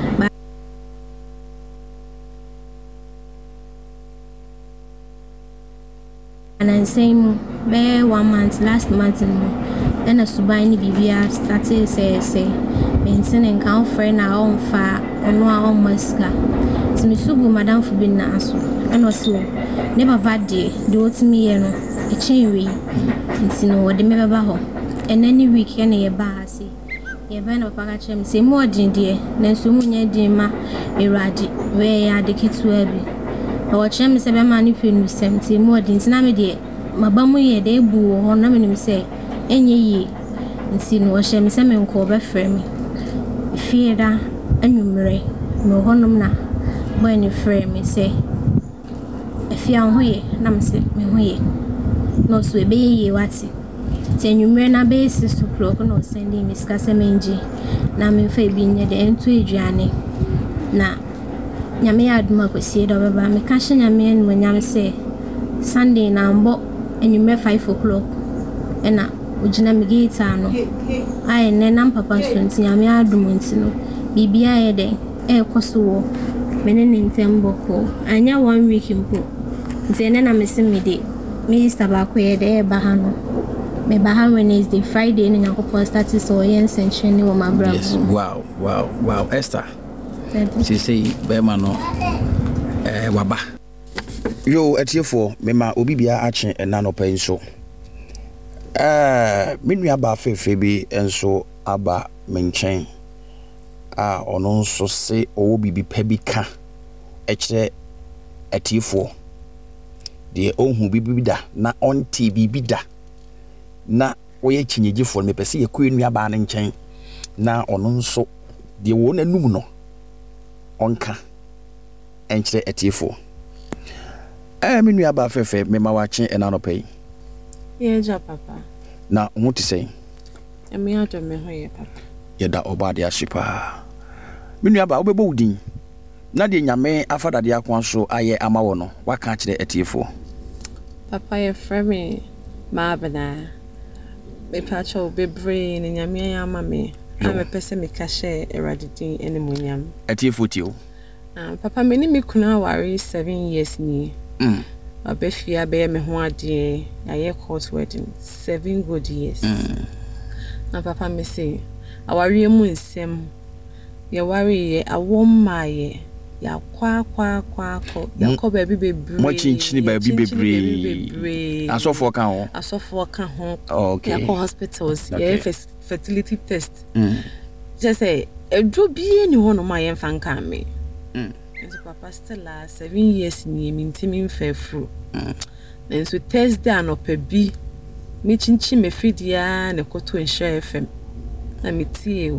[SPEAKER 4] And I say, be 1 month, last month, and a subine BBR started say, maintaining count friend our own far on our own musca. To me, Subu, Madame for being naso, and also never bad day, do it to me, a chain way, and see no, the member baho, and any week, any a bar, see. Ye van of Pagachem, say more, dear, then so many dear ma, a radi, where are the kids will be. Our chum is a man who 70 more than Snamedy. Mabamu ye de bu or nominum say, any ye, and see no shame semen call by frame. Fear and numere, no honumna, when you frame say. If you are way, Namse, me way. No sweet be ye whatty. Ten you mena basis to cloak no sending Miss Casamenji. Namin Fabian the end to Adriani. Na. Nyame aduma kwesi do baba me ka hye nyame en nyame se Sunday na mbo enyume 5 o'clock ena ugina me gate ano aye ne nam papa so nti nyame adum nti no bibia ye den e koso wo me ne ntembo ko anya 1 week mpo nti ene na me se me de minister ba ko ye de e ba ha no me ba ha Wednesday Friday ni nyakopɔ start so ye nsenche ni wo mabra.
[SPEAKER 1] Yes, wow Esther. She say bema no waba yo etiefo mema obi bia ache enano pa nso menu aba fefe bi enso aba menchen ono nso se owo bibi pa bi ka ekire etiefo de ohun bibi da na onti bibi da na oye chinyegifo me pese yekɔ enu aba ne nchen na ono nso de wo na num no onka enchire etiefo menu aba fefe me ma wache enanopai
[SPEAKER 5] ja papa
[SPEAKER 1] na muti sei
[SPEAKER 5] emi ajo me ho ye papa
[SPEAKER 1] yeda obade ashipa menu aba obebo udin na de nyame afada de akwan so aye amawo no waka kire etiefo
[SPEAKER 5] papa ye frame ma bana me pacho bebre ni nyame ya mame ame pese me kashe eradidin enemunyam
[SPEAKER 1] etiefo tio
[SPEAKER 5] papa me ni me kuna wari 7 years ni abefia be me ho ade aye court wedding 7 good years na papa me say awari mu nsem ye wari ye awomma ye ya kwa yakọ baby bebre
[SPEAKER 1] mo chinchini baby bebre asofo ka ho okay
[SPEAKER 5] yakọ hospitals ye fertility test just say edro bie ni ho no ma ye mfa nka me nti papa still 7 years ni mintimi mfafru nso Thursday anopa bi me chinchi me fidia na koto Nhyira FM na metie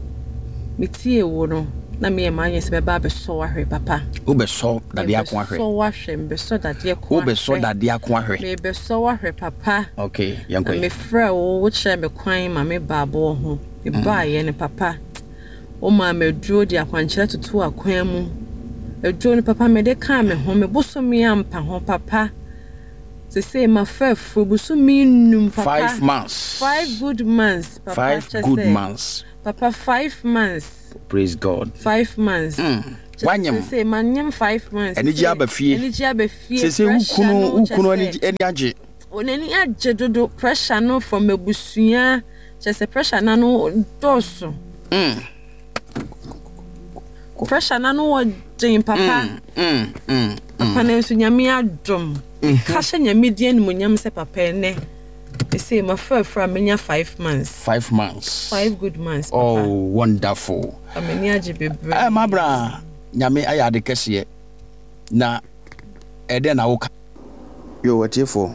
[SPEAKER 5] wo no na me manye se beba be so ahwe papa
[SPEAKER 1] wo be so dade akon ahwe
[SPEAKER 5] so ahwe be so dade akon
[SPEAKER 1] wo be so dade akon ahwe
[SPEAKER 5] me be so ahwe papa
[SPEAKER 1] okay yanko
[SPEAKER 5] me fra wo kire me kwan ma me baabo ho e ba ye ne papa o ma me duro di akwankyere tutu akwan mu eduro ne papa me de ka me ho me bosomi ampa ho papa se say my fafu bosomi num papa
[SPEAKER 1] 5 months
[SPEAKER 5] 5 good months papa
[SPEAKER 1] 5 good months
[SPEAKER 5] papa 5 months
[SPEAKER 1] praise God
[SPEAKER 5] 5 months wanyam say manyam 5 months
[SPEAKER 6] energy abafie say ukunu energy age
[SPEAKER 5] onani age dodo pressure no from ebusuya just pressure na no doso pressure na no wajin papa papa na nso nyame adom ka hye nyame die no nyam se papa ne say my fra menya 5 months 5 good months papa.
[SPEAKER 6] Oh wonderful
[SPEAKER 5] ameni age bebre
[SPEAKER 6] my bra nyame ayade kese na ede na woka yo watiefo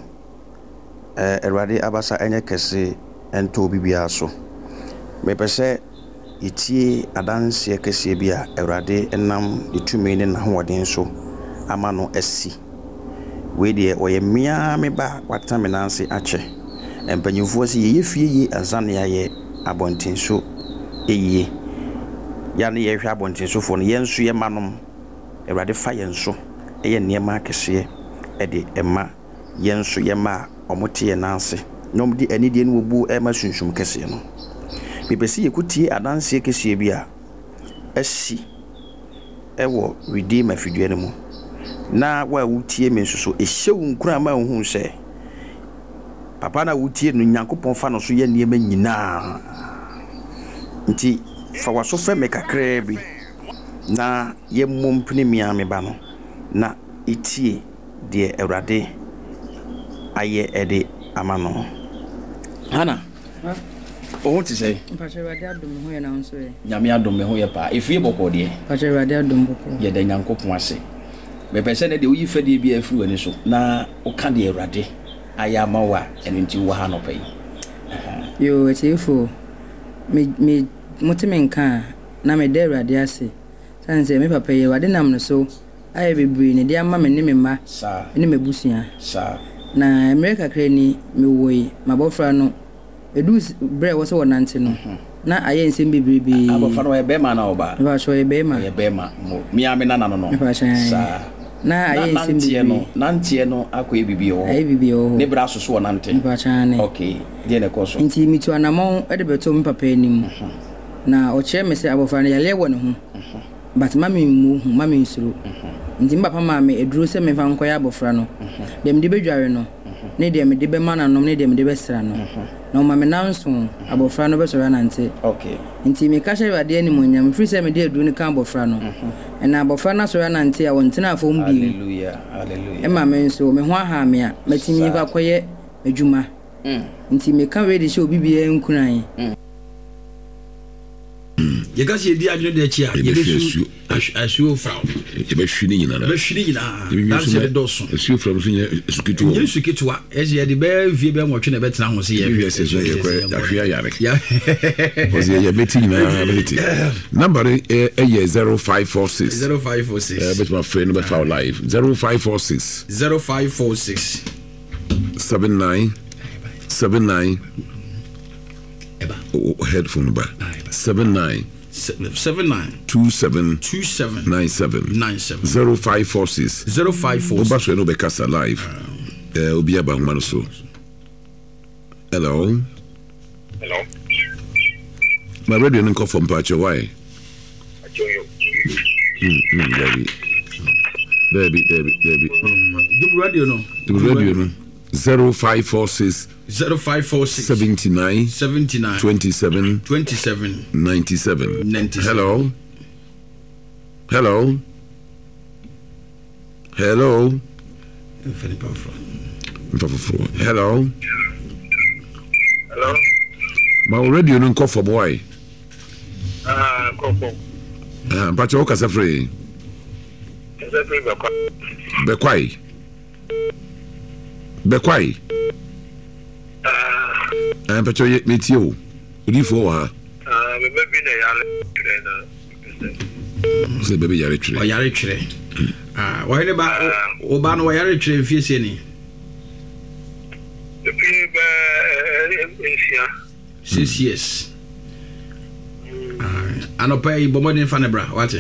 [SPEAKER 6] erwade abasa enye kese ento bibia so me pese itie adanse kese bia erwade enam ditumi ne na hoden so ama no asi we de oyemia me ba watame nanse ache empanyufo se yefie yi azane aye abontinso eyi ya ne yehwe abontinso fo no yenso ye manom erwade fa yenso eye niema kese ede ema yenso ye ma omote nanse nom di anidie no bu ema sunsun kese no bibesi yekutie adanse kese bia asi ewo redeem afidue no mu na wa wutie me nso ehyewu nkura ma hu se papa na wutie no nyankopon fa no so ye niema nyina nti fa waso fe me kakra bi na ye mompini mia me ba no na itie de Ewrade aye ede amano hana o ti say
[SPEAKER 7] Pache Ewrade adom ho ye na nso ye
[SPEAKER 6] nyame adom me ho ye pa efie boko de
[SPEAKER 7] Pache Ewrade adom boko
[SPEAKER 6] ye de nyankopon ase me pese ne de oyi fade bi afiri wani so na o kan de Ewrade aye amawa eno nti wo ha no pai
[SPEAKER 7] yo etiefo me mutime nka na me de Ewrade ase sanse me papa ye Ewrade nam no so aye bebri ne de ama me ne me ma
[SPEAKER 6] sa
[SPEAKER 7] ne me busia
[SPEAKER 6] sa
[SPEAKER 7] na America krani me woyi mabofra no edu bre wo se wonante no na aye nsem bebrebe
[SPEAKER 6] abofra no ye be ma na oba
[SPEAKER 7] ba so ye be ma
[SPEAKER 6] mi ame na no sa
[SPEAKER 7] na aye nsem bebrebe
[SPEAKER 6] nante no akoye bibi ho
[SPEAKER 7] aye bibi ho
[SPEAKER 6] ne bra so so nante
[SPEAKER 7] ba chane
[SPEAKER 6] okay de ne koso
[SPEAKER 7] nti mitu anamon e de beto me papa anim na o kire me se abofra no yale wo ne ho but mami mu mami nsuru nti mbapa mami eduro se me fa nkoya abofra no dem de bedware no ne dem de be mananom ne dem de be sra no na o mami nanso abofra no be so nante
[SPEAKER 6] okay
[SPEAKER 7] nti me ka hye Ewrade ani monyam free se me de eduro ne kan abofra no na abofra na so nante a wontina afom bi
[SPEAKER 6] hallelujah
[SPEAKER 7] e mami nso me ho aha me a matimi kwa koye adwuma nti me ka we de hye obi bia nkunan
[SPEAKER 1] ye ka se di adwene de chi a ye be asu fra
[SPEAKER 2] ye be hwini nyina na
[SPEAKER 1] be hwini nyina dan se do so
[SPEAKER 2] asu fra so nya sukitu
[SPEAKER 1] ye sukitu a ye de be vie be nwotwe na be tena ho se ye
[SPEAKER 2] hwe se so ye kwa ahwe yare ya ozi ye beti nyina beti number e 0546 bet my friend be for live 0546 79
[SPEAKER 1] eba
[SPEAKER 2] headphone ba 79 27 97 0546 Oba so no be kasa live obi aba homa no so hello my radio no call from Pacho why Baby
[SPEAKER 1] dim radio no
[SPEAKER 2] 0546 79 27 97 hello ma radio no call for boy but you can say Bekwai but you meet you before her say baby yare chire
[SPEAKER 1] why ne ba oba no yare chire fie se ni
[SPEAKER 8] the people
[SPEAKER 1] 6 years anopai bomodin fanebra what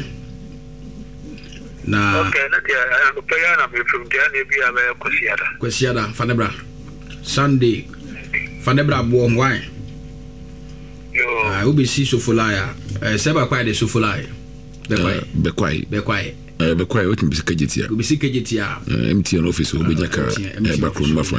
[SPEAKER 1] na
[SPEAKER 8] okay na dia anopai na me from dia na bia me
[SPEAKER 1] kwasiada fanebra Sunday fanebra bo why yo I will be see Sofolaya seba kwa de Sofolaya
[SPEAKER 2] Bekwai what be secretary.
[SPEAKER 1] Be secretary.
[SPEAKER 2] MTN office will be Jaka. Backroom